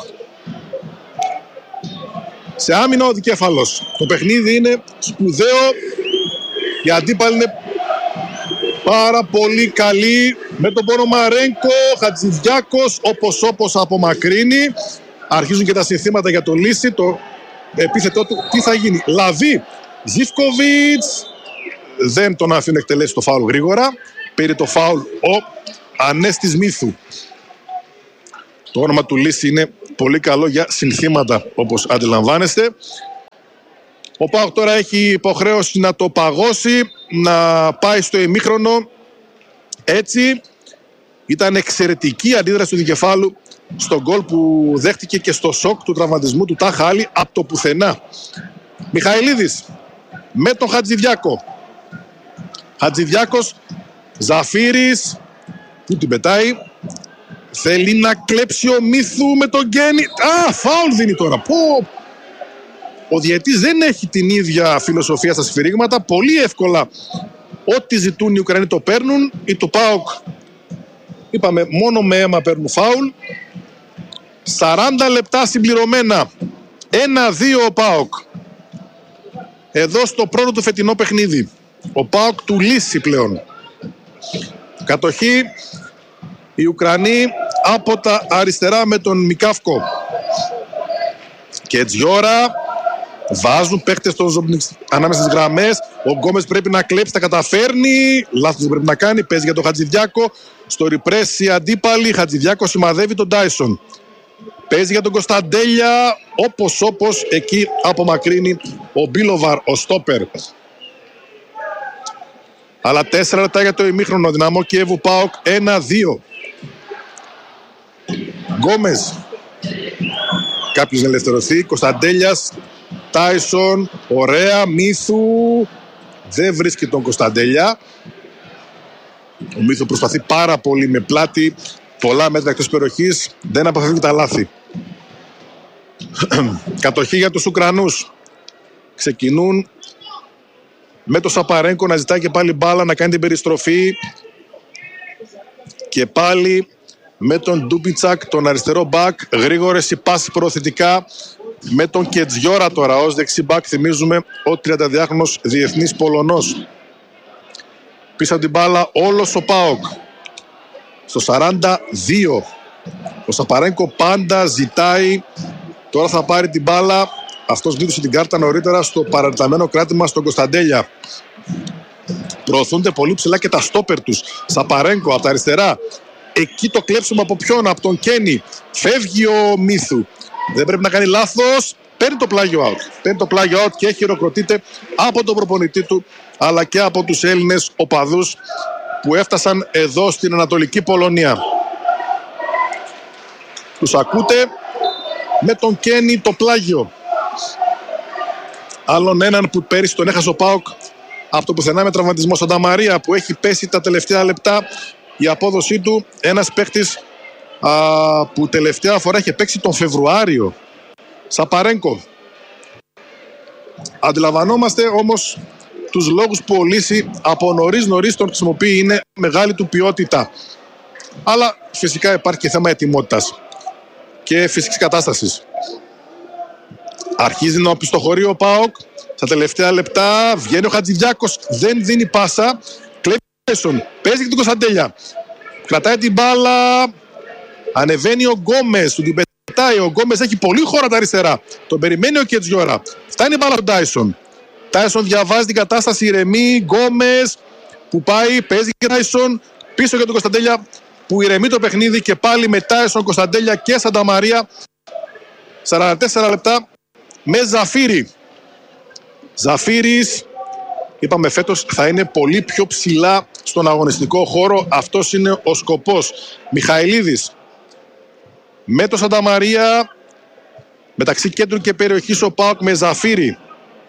Σε άμυνα ο δικέφαλος. Το παιχνίδι είναι σπουδαίο. Οι αντίπαλοι είναι πάρα πολύ καλοί. Με τον Πονομαρένκο, Χατζηδιάκος, όπως απομακρύνει. Αρχίζουν και τα συνθήματα για το Λύση. Το επίθετό του τι θα γίνει. Λαβή, Ζίβκοβιτς, δεν τον αφήνει να εκτελέσει το φάουλ γρήγορα. Πήρε το φάουλ ο Ανέστης Μύθου. Το όνομα του Λύση είναι πολύ καλό για συνθήματα, όπως αντιλαμβάνεστε. Ο ΠΑΟΚ τώρα έχει υποχρέωση να το παγώσει, να πάει στο ημίχρονο. Έτσι ήταν εξαιρετική αντίδραση του δικεφάλου στο γκολ που δέχτηκε και στο σοκ του τραυματισμού του Τάχα Άλλη από το πουθενά. Μιχαηλίδης με τον Χατζηδιάκο. Χατζηδιάκος, Ζαφύρης, που την πετάει. Θέλει να κλέψει ο Μύθου με τον Γκένι. Φάουλ δίνει τώρα. Ο διαιτής δεν έχει την ίδια φιλοσοφία στα σφυρίγματα. Πολύ εύκολα ό,τι ζητούν οι Ουκρανοί το παίρνουν. Ή το ΠΑΟΚ, είπαμε, μόνο με αίμα παίρνουν φάουλ. 40 λεπτά συμπληρωμένα. 1-2 ο ΠΑΟΚ. Εδώ στο πρώτο του φετινό παιχνίδι. Ο ΠΑΟΚ του Λύση πλέον. Κατοχή οι Ουκρανοί από τα αριστερά με τον Μικάφκο. Και Τζιόρα βάζουν παίχτες ανάμεσα στις γραμμές. Ο Γκόμες πρέπει να κλέψει, τα καταφέρνει. Λάθος δεν πρέπει να κάνει, παίζει για τον Χατζηδιάκο. Στο ριπρέσι αντίπαλοι, Χατζηδιάκο σημαδεύει τον Τάισον. Παίζει για τον Κωνσταντέλια, όπως εκεί απομακρύνει ο Μπίλοβαρ, ο στόπερ. Αλλά 4 λεπτά για το ημίχρονο. Δυναμό Κιέβου ΠΑΟΚ 1-2. Γκόμες. Κάποιος να ελευθερωθεί. Κωνσταντέλιας. Τάισον. Ωραία. Μύθου. Δεν βρίσκει τον Κωνσταντέλια. Ο Μύθου προσπαθεί πάρα πολύ με πλάτη. Πολλά μέτρα εκτός περιοχής. Δεν αποφεύγει τα λάθη. Κατοχή για τους Ουκρανούς. Ξεκινούν με το Σαπαρένκο να ζητάει και πάλι μπάλα, να κάνει την περιστροφή. Και πάλι με τον Ντούμπιτσακ, τον αριστερό μπακ. Γρήγορες οι πάσεις προωθητικά. Με τον Κετζιόρα τώρα ως δεξί μπακ. Θυμίζουμε ο 32χρονος διεθνής Πολωνός. Πίσω από την μπάλα όλος ο ΠΑΟΚ. Στο 42. Ο Σαπαρένκο πάντα ζητάει. Τώρα θα πάρει την μπάλα. Αυτός γλίτωσε την κάρτα νωρίτερα στο παρατεταμένο κράτημα στον Κωνσταντέλια. Προωθούνται πολύ ψηλά και τα στόπερ τους. Σαπαρένκο από τα αριστερά. Εκεί το κλέψουμε από ποιον? Από τον Κένι. Φεύγει ο Μύθου. Δεν πρέπει να κάνει λάθος. Παίρνει το πλάγιο out. Παίρνει το πλάγιο out και χειροκροτείται από τον προπονητή του, αλλά και από τους Έλληνες οπαδούς που έφτασαν εδώ στην Ανατολική Πολωνία. Τους ακούτε με τον Κένι το πλάγιο. Άλλον έναν που πέρυσι τον έχασε ο ΠΑΟΚ από το πουθενά με τραυματισμό. Σανταμαρία που έχει πέσει τα τελευταία λεπτά η απόδοσή του. Ένας παίκτης που τελευταία φορά είχε παίξει τον Φεβρουάριο. Σαπαρένκο. Αντιλαμβανόμαστε όμως τους λόγους που ο Λύση από νωρίς τον χρησιμοποιεί. Είναι μεγάλη του ποιότητα. Αλλά φυσικά υπάρχει και θέμα ετοιμότητας και φυσικής κατάστασης. Αρχίζει να οπισθοχωρεί ο ΠΑΟΚ. Στα τελευταία λεπτά βγαίνει ο Χατζηδιάκος. Δεν δίνει πάσα. Κλέβει τον. Παίζει και τον Κωνσταντέλια. Κρατάει την μπάλα. Ανεβαίνει ο Γκόμες. Του την πετάει. Ο Γκόμες έχει πολύ χώρα τα αριστερά. Τον περιμένει ο Κετζιόρα. Φτάνει η μπάλα στον Τάισον. Τάισον διαβάζει την κατάσταση. Ηρεμεί. Γκόμες που πάει. Παίζει και Τάισον. Πίσω για τον Κωνσταντέλια που ηρεμεί το παιχνίδι. Και πάλι με Τάισον, Κωνσταντέλια και Σανταμαρία. 44 λεπτά. Με Ζαφύρη. Ζαφύρης, είπαμε φέτος θα είναι πολύ πιο ψηλά στον αγωνιστικό χώρο. Αυτός είναι ο σκοπός. Μιχαηλίδης με το Σανταμαρία. Μεταξύ κέντρου και περιοχής ο ΠΑΟΚ με Ζαφύρη.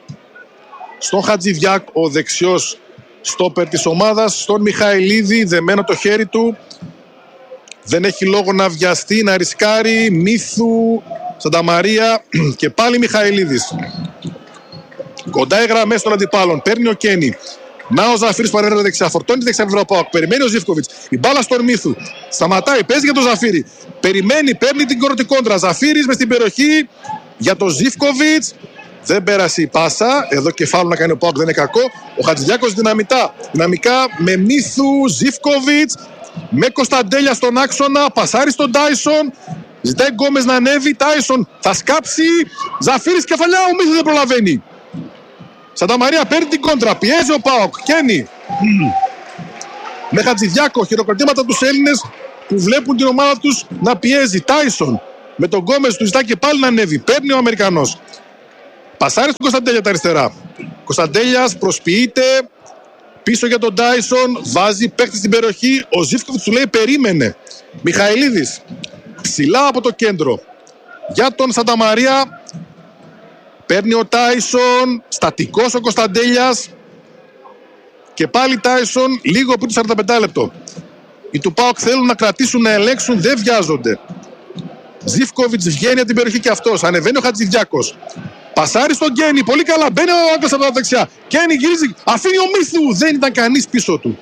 Στον Χατζηδιάκ, ο δεξιός στόπερ της ομάδας. Στον Μιχαηλίδη, δεμένο το χέρι του. Δεν έχει λόγο να βιαστεί, να ρισκάρει. Μύθου, Σανταμαρία και πάλι Μιχαηλίδης. Κοντά οι γραμμές των αντιπάλων. Παίρνει ο Κένι. Να ο Ζαφύρης που ανέβαινε δεξιά. Φορτώνει τη δεξιά πλευρά ΠΑΟΚ. Περιμένει ο Ζίβκοβιτς. Η μπάλα στον Μύθου. Σταματάει. Παίζει για τον Ζαφύρη. Περιμένει. Παίρνει την κορωτή κόντρα. Ζαφύρης μες στην περιοχή. Για τον Ζίβκοβιτς. Δεν πέρασε η πάσα. Εδώ και φάουλ να κάνει ο ΠΑΟΚ. Δεν είναι κακό. Ο Χατζηδιάκος δυναμικά με Μύθου. Ζίβκοβιτς. Με Κωνσταντέλια στον άξονα. Πασάρει στον Τάισον. Ζητάει Γκόμες να ανέβει. Τάισον θα σκάψει. Ζαφύρης κεφαλιά. Ο Μύθου δεν προλαβαίνει. Σανταμαρία παίρνει την κόντρα. Πιέζει ο ΠΑΟΚ. Κένι. Με Χατζηδιάκο. Χειροκροτήματα τους Έλληνες που βλέπουν την ομάδα τους να πιέζει. Τάισον. Με τον Γκόμες του ζητά και πάλι να ανέβει. Παίρνει ο Αμερικανός. Πασάρει στον Κωνσταντέλια τα αριστερά. Κωνσταντέλιας προσποιείται. Πίσω για τον Τάισον. Βάζει παίκτη στην περιοχή. Ο Ζίφκοβιτς του λέει περίμενε. Μιχαηλίδης. Ψηλά από το κέντρο. Για τον Σανταμαρία. Παίρνει ο Τάισον. Στατικός ο Κωνσταντέλιας. Και πάλι Τάισον. Λίγο πριν το 45 λεπτό. Οι του ΠΑΟΚ θέλουν να κρατήσουν, να ελέγξουν. Δεν βιάζονται. Ζίφκοβιτς βγαίνει από την περιοχή και αυτός. Ανεβαίνει ο Χατζηδιάκος. Πασάρει στον Κένι. Πολύ καλά. Μπαίνει ο Άγγλος από τα δεξιά. Κένι γυρίζει. Αφήνει ο Μίθου. Δεν ήταν κανείς πίσω του.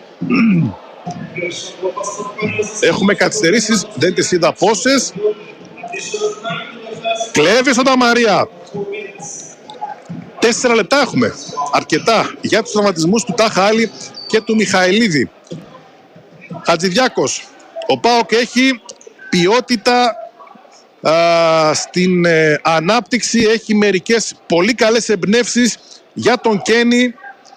Έχουμε καθυστερήσεις. Δεν τις είδα πόσες. Κλέβει στον Ταμαρία. 4 λεπτά έχουμε. Αρκετά για τους τραυματισμούς του Τάχα Άλλη και του Μιχαηλίδη. Χατζηδιάκος. Ο ΠΑΟΚ έχει ποιότητα στην ανάπτυξη. Έχει μερικές πολύ καλές εμπνεύσεις για τον Κένι.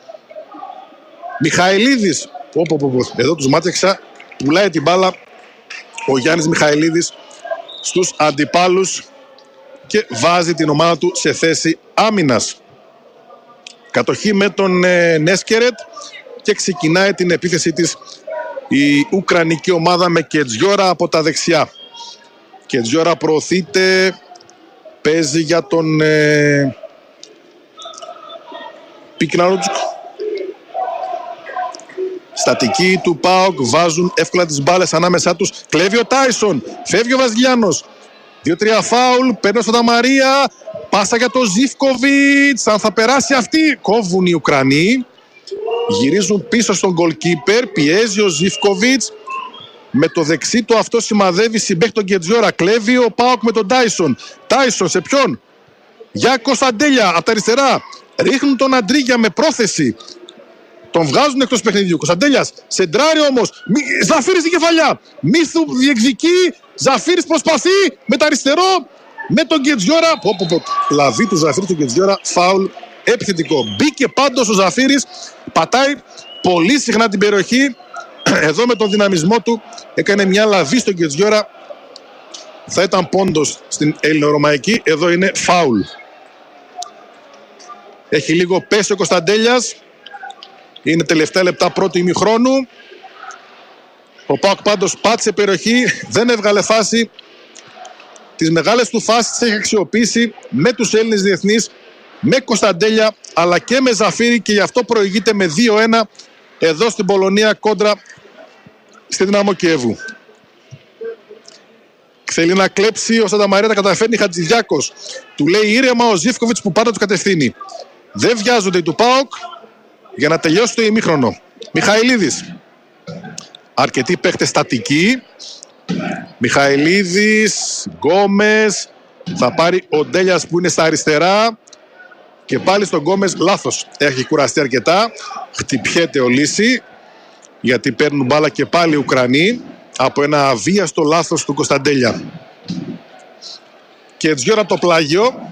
Μιχαηλίδης. Εδώ τους μάτεξα. Πουλάει την μπάλα ο Γιάννης Μιχαηλίδης στους αντιπάλους και βάζει την ομάδα του σε θέση άμυνας. Κατοχή με τον Νέσκερετ και ξεκινάει την επίθεση της η Ουκρανική ομάδα με Κετζιόρα από τα δεξιά. Κετζιόρα προωθείται, παίζει για τον Πικναρούτσκ. Στατική του ΠΑΟΚ, βάζουν εύκολα τις μπάλες ανάμεσά τους. Κλέβει ο Τάισον, φεύγει ο Βαζιλιάνος. 2-3 φάουλ, παίρνει στον Ταμαρία. Πάσα για τον Ζίφκοβιτς. Αν θα περάσει αυτή, κόβουν οι Ουκρανοί. Γυρίζουν πίσω στον goalkeeper. Πιέζει ο Ζίφκοβιτς. Με το δεξί του αυτό σημαδεύει συμπαίχτη τον Κετζιόρα. Κλέβει ο ΠΑΟΚ με τον Τάισον. Τάισον σε ποιον? Για Κωνσταντέλια από τα αριστερά. Ρίχνουν τον Αντρίγια με πρόθεση. Τον βγάζουν εκτός παιχνιδιού. Κωνσταντέλιας σεντράρει όμως. Ζαφύρης στην κεφαλιά. Μίθου διεκδικεί. Ζαφύρης προσπαθεί με τα αριστερό. Με τον Κετζιόρα. Λαβή του Ζαφύρη του Κετζιόρα. Φάουλ επιθετικό. Μπήκε πάντως ο Ζαφύρης. Πατάει πολύ συχνά την περιοχή. Εδώ με τον δυναμισμό του έκανε μια λαβή στον Κετζιόρα. Θα ήταν πόντος στην ελληνορωμαϊκή. Εδώ είναι φάουλ. Έχει λίγο πέσει ο Κωνσταντέλιας. Είναι τελευταία λεπτά πρώτου ημιχρόνου. Ο ΠΑΟΚ πάντως πάτησε περιοχή. Δεν έβγαλε φάση. Τις μεγάλες του φάσεις τις έχει αξιοποιήσει με τους Έλληνες διεθνείς. Με Κωνσταντέλια αλλά και με Ζαφύρη. Και γι' αυτό προηγείται με 2-1 εδώ στην Πολωνία κόντρα στη Δυναμό Κιέβου. Θέλει να κλέψει ο Σανταμαρία, τα καταφέρνει Χατζηδιάκος. Του λέει ήρεμα ο Ζίφκοβιτς που πάντα του κατευθύνει. Δεν βιάζονται οι του ΠΑΟΚ για να τελειώσει το ημίχρονο. Μιχαηλίδης. Αρκετοί παίχτες στατικοί. Μιχαηλίδης, Γκόμες. Θα πάρει ο Ντέλιας που είναι στα αριστερά. Και πάλι στον Γκόμες λάθος. Έχει κουραστεί αρκετά. Χτυπιέται ο Λύση. Γιατί παίρνουν μπάλα και πάλι οι Ουκρανοί. Από ένα αβίαστο λάθος του Κωνσταντέλια. Κετζιόρα το πλάγιο.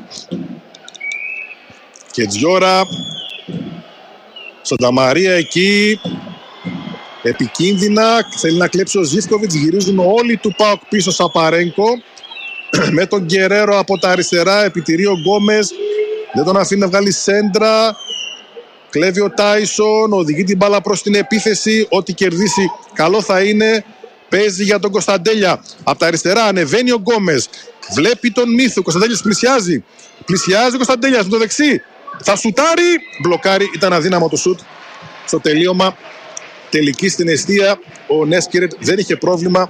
Κετζιόρα. Σανταμαρία εκεί. Επικίνδυνα. Θέλει να κλέψει ο Ζίφκοβιτς. Γυρίζουν όλοι του ΠΑΟΚ πίσω Σαπαρένκο. Με τον Γκερέρο από τα αριστερά. Επιτηρεί ο Γκόμες. Δεν τον αφήνει να βγάλει σέντρα. Κλέβει ο Τάισον. Οδηγεί την μπάλα προς την επίθεση. Ό,τι κερδίσει καλό θα είναι. Παίζει για τον Κωνσταντέλια. Από τα αριστερά ανεβαίνει ο Γκόμες. Βλέπει τον Μίθου. Ο Κωνσταντέλιας πλησιάζει. Πλησιάζει ο Κωνσταντέλιας με το δεξί. Θα σουτάρει. Μπλοκάρει. Ήταν αδύναμο το σουτ. Στο τελείωμα. Τελική στην εστία. Ο Νέσκερετ δεν είχε πρόβλημα.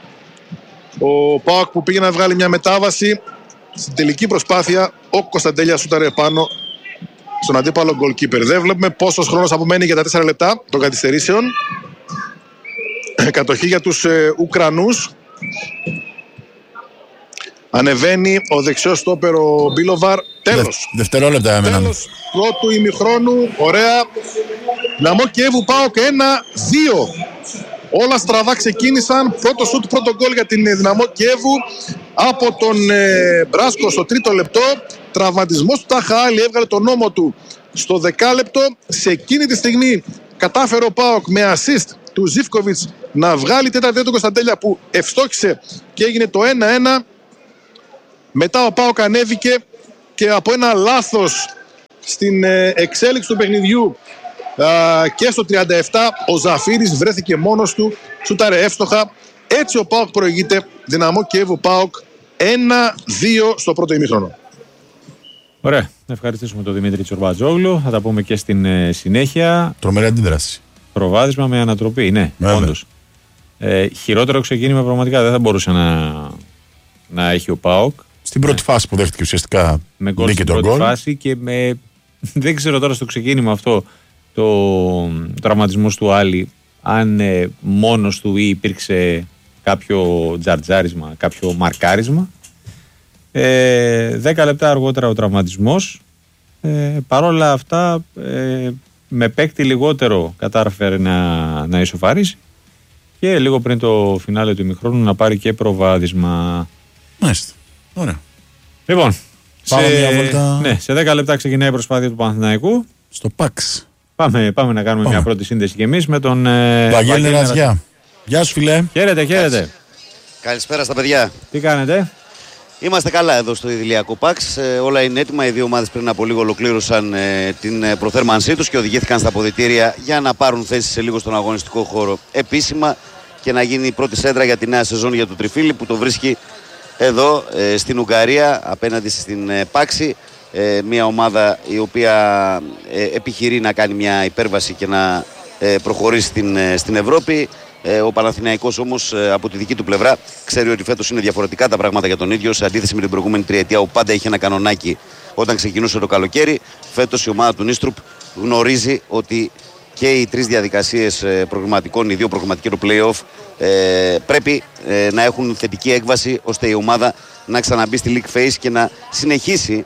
Ο ΠΑΟΚ που πήγε να βγάλει μια μετάβαση. Στην τελική προσπάθεια ο Κωνσταντέλιας σούταρε πάνω στον αντίπαλο goalkeeper. Δεν βλέπουμε πόσος χρόνος απομένει για τα 4 λεπτά των καθυστερήσεων. Κατοχή για τους Ουκρανούς. Ανεβαίνει ο δεξιός στόπερ ο Μπίλοβαρ. Τέλος. Δευτερόλεπτα έμεναν. Τέλος πρώτου ημιχρόνου. Ωραία. Δυναμό Κιέβου ΠΑΟΚ 1-2. Όλα στραβά ξεκίνησαν. Πρώτο σουτ, πρώτο γκολ για την Δυναμό Κιέβου από τον Μπράσκο στο τρίτο λεπτό. Τραυματισμός του Τάχα Άλλη έβγαλε τον νόμο του στο δεκάλεπτο. Σε εκείνη τη στιγμή κατάφερε ο ΠΑΟΚ με assist του Ζίβκοβιτς να βγάλει τέταρτη του Κωνσταντέλια που ευστόχησε και έγινε το 1-1. Μετά ο ΠΑΟΚ ανέβηκε και από ένα λάθος στην εξέλιξη του παιχνιδιού και στο 37 ο Ζαφύρης βρέθηκε μόνος του, σούταρε εύστοχα. Έτσι ο ΠΑΟΚ προηγείται. Δυναμό Κιέβου ΠΑΟΚ 1-2 στο πρώτο ημίχρονο. Ωραία. Να ευχαριστήσουμε τον Δημήτρη Τσορμπατζόγλου. Θα τα πούμε και στην συνέχεια. Τρομερή αντίδραση. Προβάδισμα με ανατροπή, ναι, όντως. Χειρότερο ξεκίνημα πραγματικά δεν θα μπορούσε να έχει ο ΠΑΟΚ. Στην πρώτη φάση που δέχτηκε ουσιαστικά με γκολ στην πρώτη φάση και δεν ξέρω τώρα στο ξεκίνημα αυτό το τραυματισμός του Άλλη αν μόνος του ή υπήρξε κάποιο τζαρτζάρισμα, κάποιο μαρκάρισμα. 10 λεπτά αργότερα ο τραυματισμός. Παρόλα αυτά με παίκτη λιγότερο κατάφερε να ισοφαρίσει και λίγο πριν το φινάλε του ημιχρόνου να πάρει και προβάδισμα. Μάλιστα. Ωραία. Λοιπόν, σε 10 λεπτά ξεκινάει η προσπάθεια του Παναθηναϊκού. Στο ΠΑΞ. Πάμε να κάνουμε μια πρώτη σύνδεση κι εμείς με τον Βαγγέλη Ραζιά. Γεια σου φίλε. Χαίρετε. Καλησπέρα στα παιδιά. Τι κάνετε? Είμαστε καλά εδώ στο Ιδηλιακό ΠΑΞ. Όλα είναι έτοιμα. Οι δύο ομάδες πριν από λίγο ολοκλήρωσαν την προθέρμανσή τους και οδηγήθηκαν στα αποδυτήρια για να πάρουν θέση σε λίγο στον αγωνιστικό χώρο επίσημα και να γίνει η πρώτη σέντρα για τη νέα σεζόν για το Τριφύλι που το βρίσκει εδώ στην Ουγγαρία απέναντι στην Πάξη. Μια ομάδα η οποία επιχειρεί να κάνει μια υπέρβαση και να προχωρήσει στην Ευρώπη. Ο Παναθηναϊκός όμως από τη δική του πλευρά ξέρει ότι φέτος είναι διαφορετικά τα πράγματα για τον ίδιο. Σε αντίθεση με την προηγούμενη τριετία όπου πάντα είχε ένα κανονάκι όταν ξεκινούσε το καλοκαίρι, φέτος η ομάδα του Νίστρουπ γνωρίζει ότι και οι τρεις διαδικασίες προγραμματικών, οι δύο προγραμματικοί του play-off πρέπει να έχουν θετική έκβαση ώστε η ομάδα να ξαναμπεί στη League Phase και να συνεχίσει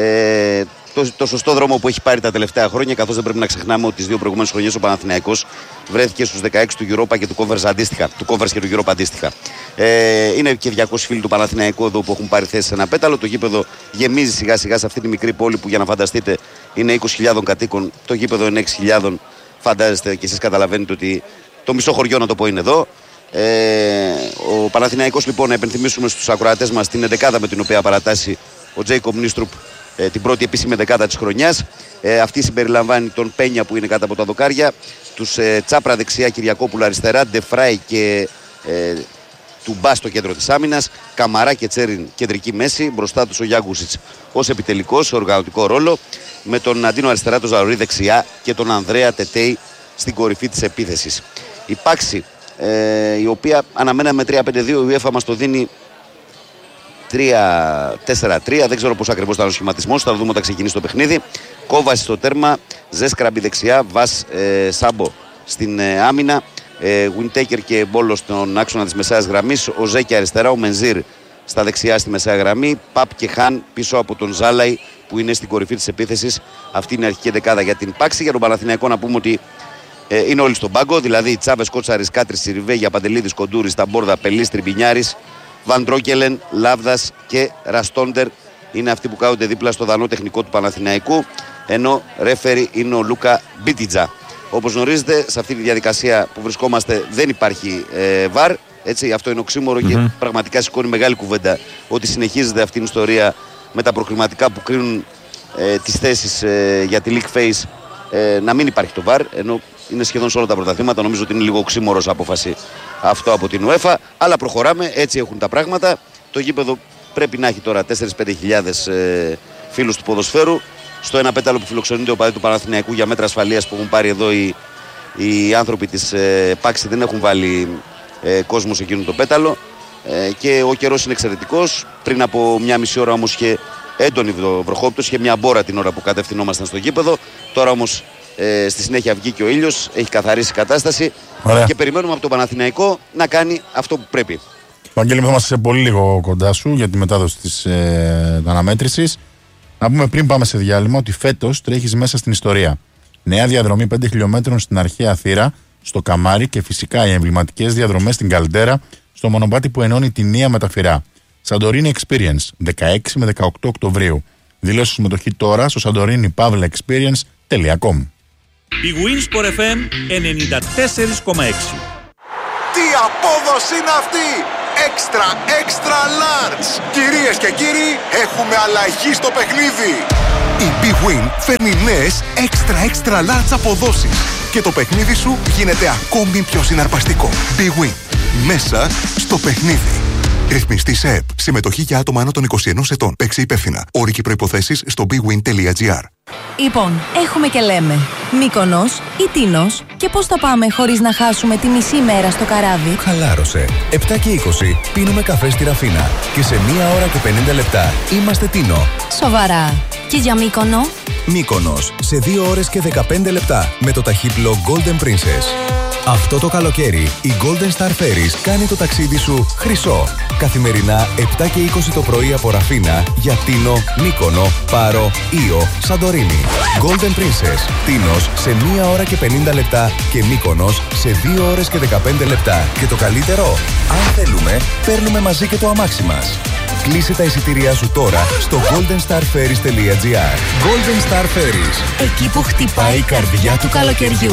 το σωστό δρόμο που έχει πάρει τα τελευταία χρόνια, καθώς δεν πρέπει να ξεχνάμε ότι τις δύο προηγούμενες χρονιές ο Παναθηναϊκός βρέθηκε στους 16 του Europa και του Conference και του Europa αντίστοιχα. Είναι και 200 φίλοι του Παναθηναϊκού εδώ που έχουν πάρει θέση σε ένα πέταλο. Το γήπεδο γεμίζει σιγά σιγά σε αυτή τη μικρή πόλη που για να φανταστείτε είναι 20.000 κατοίκων. Το γήπεδο είναι 6.000. Φαντάζεστε και εσείς καταλαβαίνετε ότι το μισό χωριό να το πω είναι εδώ. Ο Παναθηναϊκός λοιπόν, να επενθυμίσουμε στους ακροατές μας την 11η με την οποία παρατάσσει ο Τζέικομ Νίστρουπ την πρώτη επίσημη 11η της χρονιάς. Αυτή συμπεριλαμβάνει τον Πένια που είναι κάτω από τα δοκάρια, τους Τσάπρα δεξιά, Κυριακόπουλα αριστερά, Ντεφράι και Τουμπά στο κέντρο της άμυνας, Καμαρά και Τσέριν κεντρική μέση, μπροστά τους ο Γιάγκουσιτς ως επιτελικός σε οργανωτικό ρόλο, με τον Αντίνο αριστερά, τον Ζαουρί δεξιά και τον Ανδρέα Τετέι στην κορυφή της επίθεσης. Η Πάξη, η οποία αναμέναμε 3-5-2, η UEFA μας το δίνει 3-4-3, δεν ξέρω πώς ακριβώς ήταν ο σχηματισμός, θα το δούμε όταν ξεκινήσει το παιχνίδι. Κόβαση στο τέρμα, Ζέσκραμπι δεξιά, Βας Σάμπο στην άμυνα, Γουιντέκερ και Μπόλο στον άξονα της μεσαίας γραμμής, ο Ζέκη αριστερά, ο Μενζίρ στα δεξιά στη μεσαία γραμμή, Παπ και Χαν πίσω από τον Ζάλαϊ που είναι στην κορυφή της επίθεσης. Αυτή είναι η αρχική δεκάδα για την Πάξη. Για τον Παναθηναϊκό να πούμε ότι είναι όλοι στον πάγκο, δηλαδή Τσάβες, Κότσαρης, Κάτρης, Σιριβέγια, Παντελίδης, Κοντούρης, Ταμπόρδα, Πελής, Τριμπινιάρης, Βαντρόκελεν, Λάβδας και Ραστόντερ είναι αυτοί που κάθονται δίπλα στο δανό τεχνικό του Παναθηναϊκού, ενώ ρέφερι είναι ο Λούκα Μπίτιτζα. Όπως γνωρίζετε, σε αυτή τη διαδικασία που βρισκόμαστε δεν υπάρχει βαρ. Έτσι, αυτό είναι οξύμορο και πραγματικά σηκώνει μεγάλη κουβέντα ότι συνεχίζεται αυτή η ιστορία με τα προκριματικά που κρίνουν τις θέσεις για τη League Phase να μην υπάρχει το βαρ, ενώ είναι σχεδόν σε όλα τα πρωταθλήματα. Νομίζω ότι είναι λίγο οξύμορος απόφαση αυτό από την UEFA, αλλά προχωράμε, έτσι έχουν τα πράγματα. Το γήπεδο πρέπει να έχει τώρα 4-5 χιλιάδες φίλους του ποδοσφαίρου. Στο ένα πέταλο που φιλοξενείται ο παδί του Παναθηναϊκού για μέτρα ασφαλείας που έχουν πάρει εδώ οι άνθρωποι της Πάξη, δεν έχουν βάλει κόσμο σε εκείνο το πέταλο και ο καιρός είναι εξαιρετικός. Πριν από μια μισή ώρα όμως είχε έντονη βροχόπτωση, είχε μια μπόρα την ώρα που κατευθυνόμασταν στο γήπεδο. Τώρα όμως στη συνέχεια βγήκε ο ήλιος, έχει καθαρίσει η κατάσταση. Ωραία. Και περιμένουμε από τον Παναθηναϊκό να κάνει αυτό που πρέπει. Βαγγέλη, θα είμαστε σε πολύ λίγο κοντά σου για τη μετάδοση της αναμέτρησης. Να πούμε πριν πάμε σε διάλειμμα ότι φέτος τρέχεις μέσα στην ιστορία. Νέα διαδρομή 5 χιλιόμετρων στην αρχαία Θήρα, στο Καμάρι και φυσικά οι εμβληματικές διαδρομές στην Καλντέρα, στο μονοπάτι που ενώνει τη Νία με τα Φυρά. Σαντορίνη Experience, 16 με 18 Οκτωβρίου. Δηλώσου συμμετοχή τώρα στο santorini-experience.com. Η Winsport FM 94,6. Τι απόδοση είναι αυτή! Extra large! Κυρίες και κύριοι, έχουμε αλλαγή στο παιχνίδι! Η Big Win φέρνει νέες extra large αποδόσεις και το παιχνίδι σου γίνεται ακόμη πιο συναρπαστικό. Big Win. Μέσα στο παιχνίδι. Ρυθμιστή σε ΕΠ. Συμμετοχή για άτομα άνω των 21 ετών. Παίξε υπεύθυνα. Όροι και προϋποθέσεις στο bigwin.gr. Λοιπόν, έχουμε και λέμε. Μύκονος ή Τίνος, και πώς θα πάμε χωρίς να χάσουμε τη μισή μέρα στο καράβι? Χαλάρωσε. 7 και 20 πίνουμε καφέ στη Ραφίνα και σε 1 ώρα και 50 λεπτά είμαστε Τίνο. Σοβαρά. Και για Μύκονο? Μύκονος σε 2 ώρες και 15 λεπτά με το ταχύπλο Golden Princess. Αυτό το καλοκαίρι η Golden Star Ferries κάνει το ταξίδι σου χρυσό. Καθημερινά 7 και 20 το πρωί από Ραφίνα για Τίνο, Μύκονο, Πάρο, Ήο, Σαντορίνη. Golden Princess, Τίνος σε 1 ώρα και 50 λεπτά και Μύκονος σε 2 ώρες και 15 λεπτά. Και το καλύτερο, αν θέλουμε, παίρνουμε μαζί και το αμάξι μας. Κλείσε τα εισιτήριά σου τώρα στο goldenstarferries.gr. Golden Star Ferries. Εκεί που χτυπάει η καρδιά του καλοκαιριού.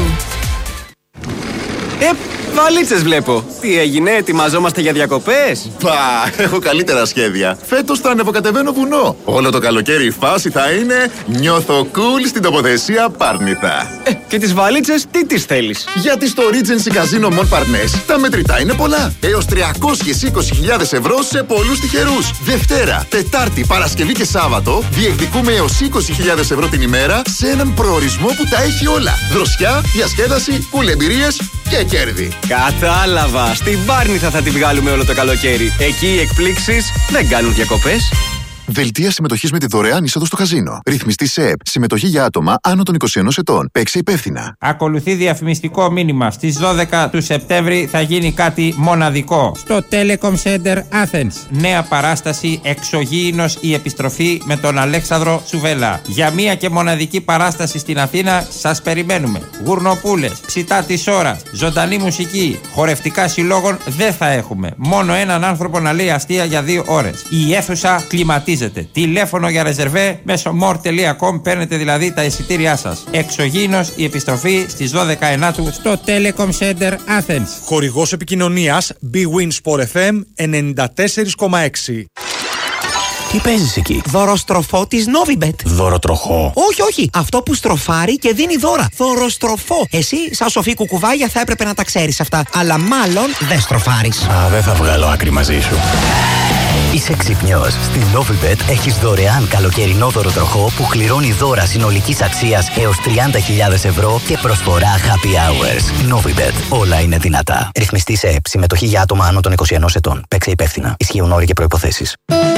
Βαλίτσες βλέπω. Τι έγινε, ετοιμαζόμαστε για διακοπές? Πα, έχω καλύτερα σχέδια. Φέτος θα ανεβοκατεβαίνω βουνό. Όλο το καλοκαίρι η φάση θα είναι νιώθω cool στην τοποθεσία Πάρνηθα. Και τις βαλίτσες τι τις θέλεις? Γιατί στο Regency Casino Mon Parnes τα μετρητά είναι πολλά. Έως 320.000 ευρώ σε πολλούς τυχερούς. Δευτέρα, Τετάρτη, Παρασκευή και Σάββατο διεκδικούμε έως 20.000 ευρώ την ημέρα σε έναν προορισμό που τα έχει όλα. Δροσιά, διασκέδαση, κουλεμπειρίες και κέρδη. Κατάλαβα. Στην Πάρνηθα θα τη βγάλουμε όλο το καλοκαίρι. Εκεί οι εκπλήξεις δεν κάνουν διακοπές. Δελτία συμμετοχής με τη δωρεάν είσοδο στο καζίνο. Ρυθμιστή σε ΕΠ. Συμμετοχή για άτομα άνω των 21 ετών. Παίξε υπεύθυνα. Ακολουθεί διαφημιστικό μήνυμα. Στις 12 του Σεπτέμβρη θα γίνει κάτι μοναδικό. Στο Telecom Center Athens. Νέα παράσταση Εξωγήινος η επιστροφή με τον Αλέξανδρο Τσουβέλα. Για μία και μοναδική παράσταση στην Αθήνα σας περιμένουμε. Γουρνοπούλες, ψητά της ώρας, ζωντανή μουσική, χορευτικά συλλόγων δεν θα έχουμε. Μόνο έναν άνθρωπο να λέει αστεία για 2 ώρες. Η αίθουσα κλιματίζεται. Τηλέφωνο για ρεζερβέ μέσω more.com. Παίρνετε δηλαδή τα εισιτήριά σας. Εξωγήινος η επιστροφή στις 12 Ενάτου στο Telecom Center Athens. Χορηγός επικοινωνίας Big Win Sport FM 94,6. Τι παίζεις εκεί? Δωροστροφό της Novibet. Δωροτροχό? Όχι. Αυτό που στροφάρει και δίνει δώρα. Δωροστροφό. Εσύ, σαν σοφή κουκουβάγια, θα έπρεπε να τα ξέρεις αυτά. Αλλά μάλλον δεν στροφάρεις. Δεν θα βγάλω άκρη μαζί σου. Είσαι ξυπνιός. Στην Novibet έχεις δωρεάν καλοκαιρινό δωροτροχό που κληρώνει δώρα συνολικής αξίας έως 30.000 ευρώ και προσφορά happy hours. Novibet. Όλα είναι δυνατά. Ρυθμιστή σε ΕΠ. Συμμετοχή για άτομα άνω των 21 ετών. Παίξε υπεύθυνα. Ισχύουν όροι και προϋποθέσεις.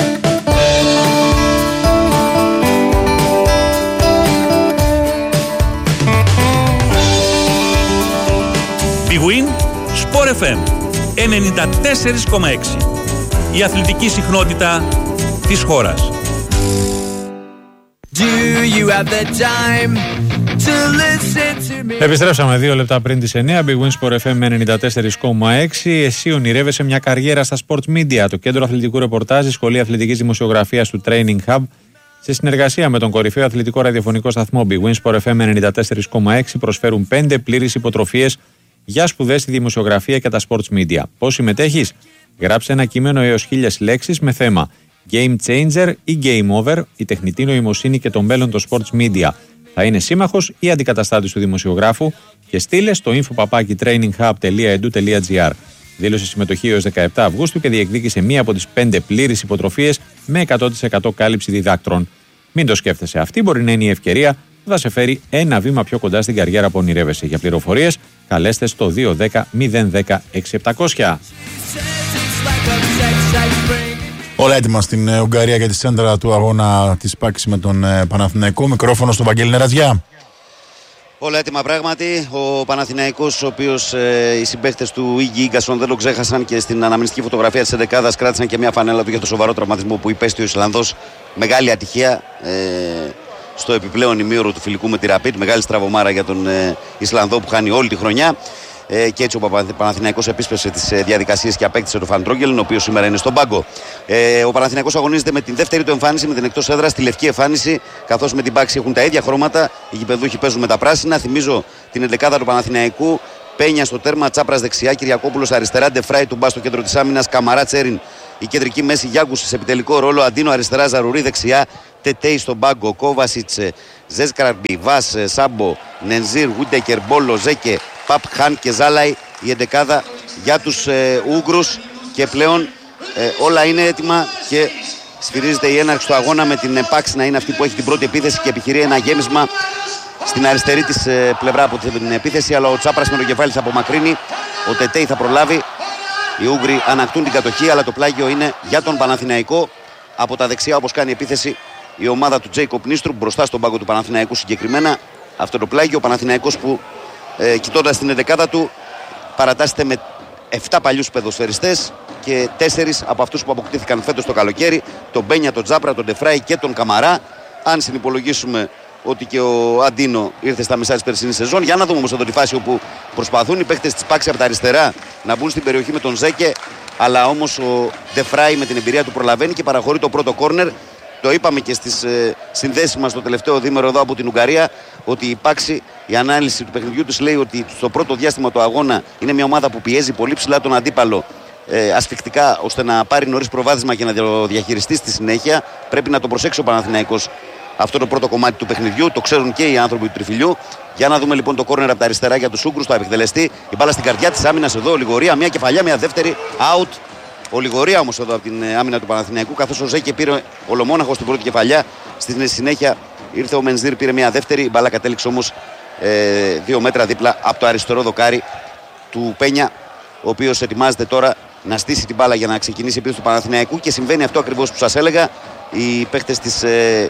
Big Win Sport FM 94,6. Η αθλητική συχνότητα της χώρας. Επιστρέψαμε 2 λεπτά πριν τις 9. Big Win Sport FM 94,6. Εσύ ονειρεύεσαι μια καριέρα στα Sports Media, το κέντρο αθλητικού ρεπορτάζ, η σχολή αθλητικής δημοσιογραφίας του Training Hub, σε συνεργασία με τον κορυφαίο αθλητικό ραδιοφωνικό σταθμό Big Win Sport FM 94,6, προσφέρουν 5 πλήρεις υποτροφίες για σπουδές στη δημοσιογραφία και τα Sports Media. Πώς συμμετέχεις? Γράψε ένα κείμενο έως 1000 λέξεις με θέμα Game Changer ή Game Over, η τεχνητή νοημοσύνη και το μέλλον των Sports Media. Θα είναι σύμμαχος ή αντικαταστάτης του δημοσιογράφου και στείλε στο info@traininghub.edu.gr. Δήλωσε συμμετοχή έως 17 Αυγούστου και διεκδίκησε μία από τις 5 πλήρεις υποτροφίες με 100% κάλυψη διδάκτρων. Μην το σκέφτεσαι, αυτή μπορεί να είναι η ευκαιρία που θα σε φέρει ένα βήμα πιο κοντά στην καριέρα που ονειρεύεσαι. Για πληροφορίες, καλέστε στο 210 010 6700. Όλα έτοιμα στην Ουγγαρία για τη σέντρα του αγώνα της ΠΑΚ με τον Παναθηναϊκό. Μικρόφωνο στον Βαγγέλη Νεραζιά. Όλα έτοιμα πράγματι. Ο Παναθηναϊκός, ο οποίος οι συμπαίχτες του Ίγκη Ίγκασον δεν το ξέχασαν και στην αναμνηστική φωτογραφία της 11ης κράτησαν και μια φανέλα του για το σοβαρό τραυματισμό που υπέστη ο Ισλανδός. Μεγάλη ατυχία στο επιπλέον ημίωρο του φιλικού με τη Ραπίτ. Μεγάλη στραβωμάρα για τον Ισλανδό που χάνει όλη τη χρονιά. Και έτσι ο Παναθηναϊκός επίσπευσε τις διαδικασίες και απέκτησε τον Φαντρόγγελ, ο οποίος σήμερα είναι στον πάγκο. Ο Παναθηναϊκός αγωνίζεται με την δεύτερη του εμφάνιση, με την εκτός έδρας, τη λευκή εμφάνιση, καθώς με την Πάξη έχουν τα ίδια χρώματα. Οι γηπεδούχοι παίζουν με τα πράσινα. Θυμίζω την εντεκάδα του Παναθηναϊκού. Πένια στο τέρμα, Τσάπρας δεξιά, Κυριακόπουλος αριστερά, Ντεφράι του Μπά στο κέντρο της άμυνας, Καμαρά Τσέριν η κεντρική μέση, Γιάγκους σε επιτελικό ρόλο, Αντίνο αριστερά, Ζαρουρί δεξιά, Τετέι στον πάγκο, Κόβασιτς, Ζέσκαρμπι, Βάς, Σάμπο, Νενζίρ, Γουντεκερ, Μπόλο, Ζέκε, Παπ, Χάν και Ζάλαϊ η εντεκάδα για τους Ούγγρους. Και πλέον όλα είναι έτοιμα και σφυρίζεται η έναρξη του αγώνα με την Πάξη να είναι αυτή που έχει την πρώτη επίθεση και επιχειρεί ένα γέμισμα στην αριστερή της πλευρά από την επίθεση, αλλά ο Τσάπρας με το κεφάλι θα απομακρύνει, ο Τετέι θα προλάβει. Οι Ούγγροι ανακτούν την κατοχή, αλλά το πλάγιο είναι για τον Παναθηναϊκό. Από τα δεξιά, όπως κάνει επίθεση η ομάδα του Τζέικοπ Νίστρου, μπροστά στον πάγκο του Παναθηναϊκού συγκεκριμένα. Αυτό το πλάγιο, ο Παναθηναϊκός που κοιτώντας την ενδεκάδα του παρατάσσεται με 7 παλιούς ποδοσφαιριστές και 4 από αυτούς που αποκτήθηκαν φέτος το καλοκαίρι, τον Μπένια, τον Τζάπρα, τον Ντεφράι και τον Καμαρά. Αν συνυπολογίσουμε ότι και ο Αντίνο ήρθε στα μισά της περσινής σεζόν. Για να δούμε όμως εδώ τη φάση όπου προσπαθούν οι παίκτες της Πάξη από τα αριστερά να μπουν στην περιοχή με τον Ζέκε. Αλλά όμως ο Ντεφράι με την εμπειρία του προλαβαίνει και παραχωρεί το πρώτο κόρνερ. Το είπαμε και στις συνδέσεις μας το τελευταίο δίμερο εδώ από την Ουγγαρία, ότι η Πάξη, η ανάλυση του παιχνιδιού της λέει ότι στο πρώτο διάστημα του αγώνα είναι μια ομάδα που πιέζει πολύ ψηλά τον αντίπαλο ασφικτικά, ώστε να πάρει νωρίς προβάδισμα και να το διαχειριστεί στη συνέχεια. Πρέπει να το προσέξει ο Παναθηναϊκός αυτό το πρώτο κομμάτι του παιχνιδιού. Το ξέρουν και οι άνθρωποι του Τριφυλιού. Για να δούμε λοιπόν το κόρνερ από τα αριστερά για τους Ούγγρους. Το επεκτελεστεί. Η μπάλα στην καρδιά της άμυνας εδώ. Ο Λιγορία, μια κεφαλιά, μια δεύτερη. Out. Ο Λιγορία όμως εδώ από την άμυνα του Παναθηναϊκού. Καθώς ο Ζέκε πήρε ολομόναχο στην πρώτη κεφαλιά. Στη συνέχεια ήρθε ο Μενζίρ, πήρε μια δεύτερη. Η μπάλα κατέληξε όμως 2 μέτρα δίπλα από το αριστερό δοκάρι του Πένια, ο οποίος ετοιμάζεται τώρα να στήσει την μπάλα για να ξεκινήσει η επίθεση του Παναθηναϊκού. Και συμβαίνει αυτό ακριβώς που σας έλεγα. Οι παίκτες της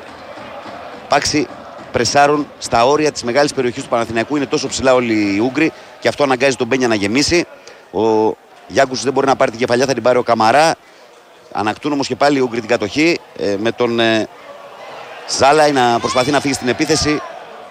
Πάξη πρεσάρουν στα όρια της μεγάλης περιοχής του Παναθηναϊκού. Είναι τόσο ψηλά όλοι οι Ούγγροι και αυτό αναγκάζει τον Μπένια να γεμίσει. Ο Γιάγκους δεν μπορεί να πάρει την κεφαλιά, θα την πάρει ο Καμαρά. Ανακτούν όμως και πάλι οι Ούγγροι την κατοχή με τον Ζάλαϊ να προσπαθεί να φύγει στην επίθεση.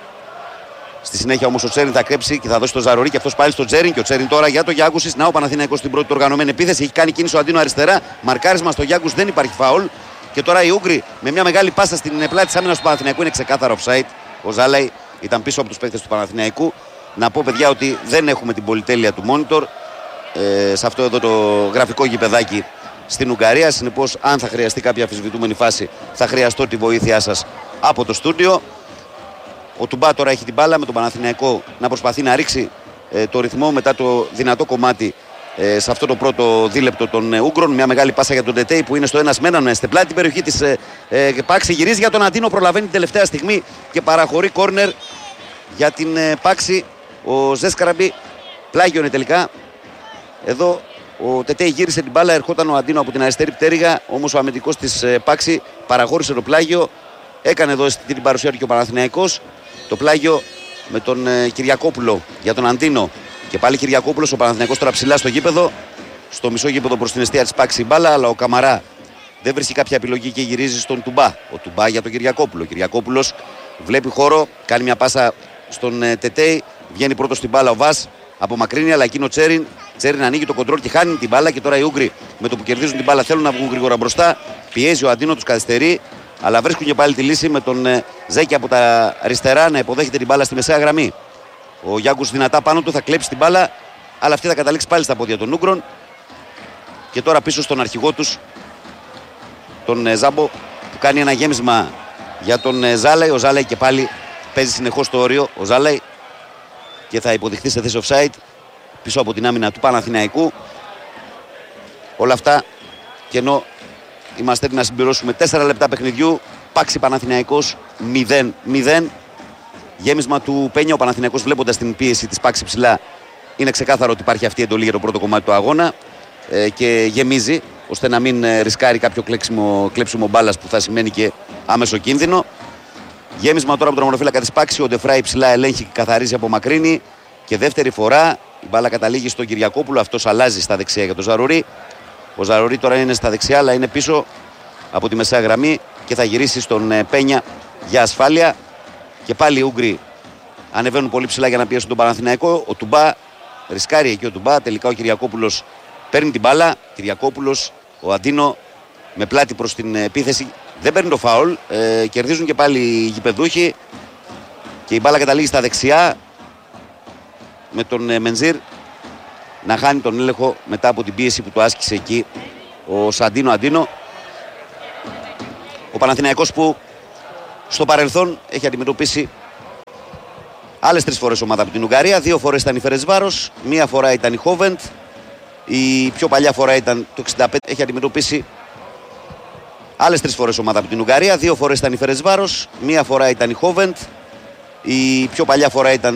Στη συνέχεια όμως ο Τσέριν θα κρέψει και θα δώσει το Ζαρορί και αυτός πάλι στο Τσέριν. Και ο Τσέριν τώρα για το Γιάγκους. Να ο Παναθηναϊκός στην πρώτη του οργανωμένη επίθεση. Έχει κάνει κίνηση ο Αντίνο αριστερά. Μαρκάρισμα στο Γιάγκους, δεν υπάρχει φάουλ. Και τώρα οι Ούγγροι με μια μεγάλη πάσα στην πλάτη της άμυνας του Παναθηναϊκού, είναι ξεκάθαρο offside. Ο Ζάλαϊ ήταν πίσω από τους παίκτες του Παναθηναϊκού. Να πω, παιδιά, ότι δεν έχουμε την πολυτέλεια του monitor σε αυτό εδώ το γραφικό γηπεδάκι στην Ουγγαρία. Συνεπώς, αν θα χρειαστεί κάποια αμφισβητούμενη φάση, θα χρειαστώ τη βοήθειά σας από το στούντιο. Ο Τουμπά τώρα έχει την μπάλα με τον Παναθηναϊκό να προσπαθεί να ρίξει το ρυθμό μετά το δυνατό κομμάτι σε αυτό το πρώτο δίλεπτο των Ούγγρων. Μια μεγάλη πάσα για τον Τετέι που είναι στο ένας με έναν στην πλάτη την περιοχή της Πάξη. Γυρίζει για τον Αντίνο, προλαβαίνει την τελευταία στιγμή και παραχωρεί κόρνερ για την Πάξη. Ο Ζέσκαραμπι πλάγιονε τελικά. Εδώ ο Τετέι γύρισε την μπάλα, ερχόταν ο Αντίνο από την αριστερή πτέρυγα. Όμως ο αμυντικός της Πάξη παραχώρησε το πλάγιο. Έκανε εδώ την παρουσία του και ο Παναθηναϊκός. Το πλάγιο με τον Κυριακόπουλο για τον Αντίνο. Και πάλι Κυριακόπουλος, ο Παναθηναϊκός τώρα ψηλά στο γήπεδο. Στο μισό γήπεδο προς την αιστεία της Πάξη μπάλα. Αλλά ο Καμαρά δεν βρίσκει κάποια επιλογή και γυρίζει στον Τουμπά. Ο Τουμπά για τον Κυριακόπουλο. Ο Κυριακόπουλος βλέπει χώρο, κάνει μια πάσα στον Τετέι. Βγαίνει πρώτο στην μπάλα ο Βάς. Απομακρύνει, αλλά εκείνο Τσέριν. Τσέριν ανοίγει το κοντρόλ και χάνει την μπάλα. Και τώρα οι Ούγγροι με το που κερδίζουν την μπάλα θέλουν να βγουν γρήγορα μπροστά. Πιέζει ο Αντίνο, τους καθυστερεί. Αλλά βρίσκουν και πάλι τη λύση με τον Ζέκη από τα αριστερά να υποδέχεται την μπάλα στη μεσαία γραμμή. Ο Γιάγκους δυνατά πάνω του θα κλέψει την μπάλα, αλλά αυτή θα καταλήξει πάλι στα πόδια των Ούγγρων. Και τώρα πίσω στον αρχηγό τους, τον Ζάμπο, που κάνει ένα γέμισμα για τον Ζάλαϊ. Ο Ζάλαϊ και πάλι παίζει συνεχώς στο όριο. Ο Ζάλαϊ και θα υποδειχθεί σε θέση offside πίσω από την άμυνα του Παναθηναϊκού. Όλα αυτά και ενώ είμαστε έτοιμοι να συμπληρώσουμε 4 λεπτά παιχνιδιού. Πάξη Παναθηναϊκός 0-0. Γέμισμα του Πένια. Ο Παναθηναϊκός, βλέποντας την πίεση της Πάξη ψηλά, είναι ξεκάθαρο ότι υπάρχει αυτή η εντολή για το πρώτο κομμάτι του αγώνα και γεμίζει ώστε να μην ρισκάρει κάποιο κλέψιμο μπάλας που θα σημαίνει και άμεσο κίνδυνο. Γέμισμα τώρα από τον ομονοφύλακα της Πάξη. Ο Ντεφράι ψηλά ελέγχει και καθαρίζει από μακρύνη. Και δεύτερη φορά η μπάλα καταλήγει στον Κυριακόπουλο. Αυτός αλλάζει στα δεξιά για τον Ζαρουρί. Ο Ζαρουρί τώρα είναι στα δεξιά, αλλά είναι πίσω από τη μεσαία γραμμή και θα γυρίσει στον Πένια για ασφάλεια. Και πάλι οι Ούγγροι ανεβαίνουν πολύ ψηλά για να πιέσουν τον Παναθηναϊκό. Ο Τουμπά ρισκάρει εκεί ο Τουμπά. Τελικά ο Κυριακόπουλος παίρνει την μπάλα. Κυριακόπουλος, ο Αντίνο με πλάτη προς την επίθεση. Δεν παίρνει το φάουλ. Κερδίζουν και πάλι οι γηπεδούχοι. Και η μπάλα καταλήγει στα δεξιά. Με τον Μενζίρ να χάνει τον έλεγχο μετά από την πίεση που του άσκησε εκεί ο Σαντίνο Αντίνο. Ο Παναθηναϊκός που στο παρελθόν έχει αντιμετωπίσει άλλες 3 φορές ομάδα από την Ουγγαρία. 2 φορές ήταν η Φερεσβάρος, 1 φορά ήταν η Χόβεντ. Η πιο παλιά φορά ήταν το 65. Έχει αντιμετωπίσει άλλες 3 φορές ομάδα από την Ουγγαρία. 2 φορές ήταν η Φερεσβάρος, 1 φορά ήταν η Χόβεντ. Η πιο παλιά φορά ήταν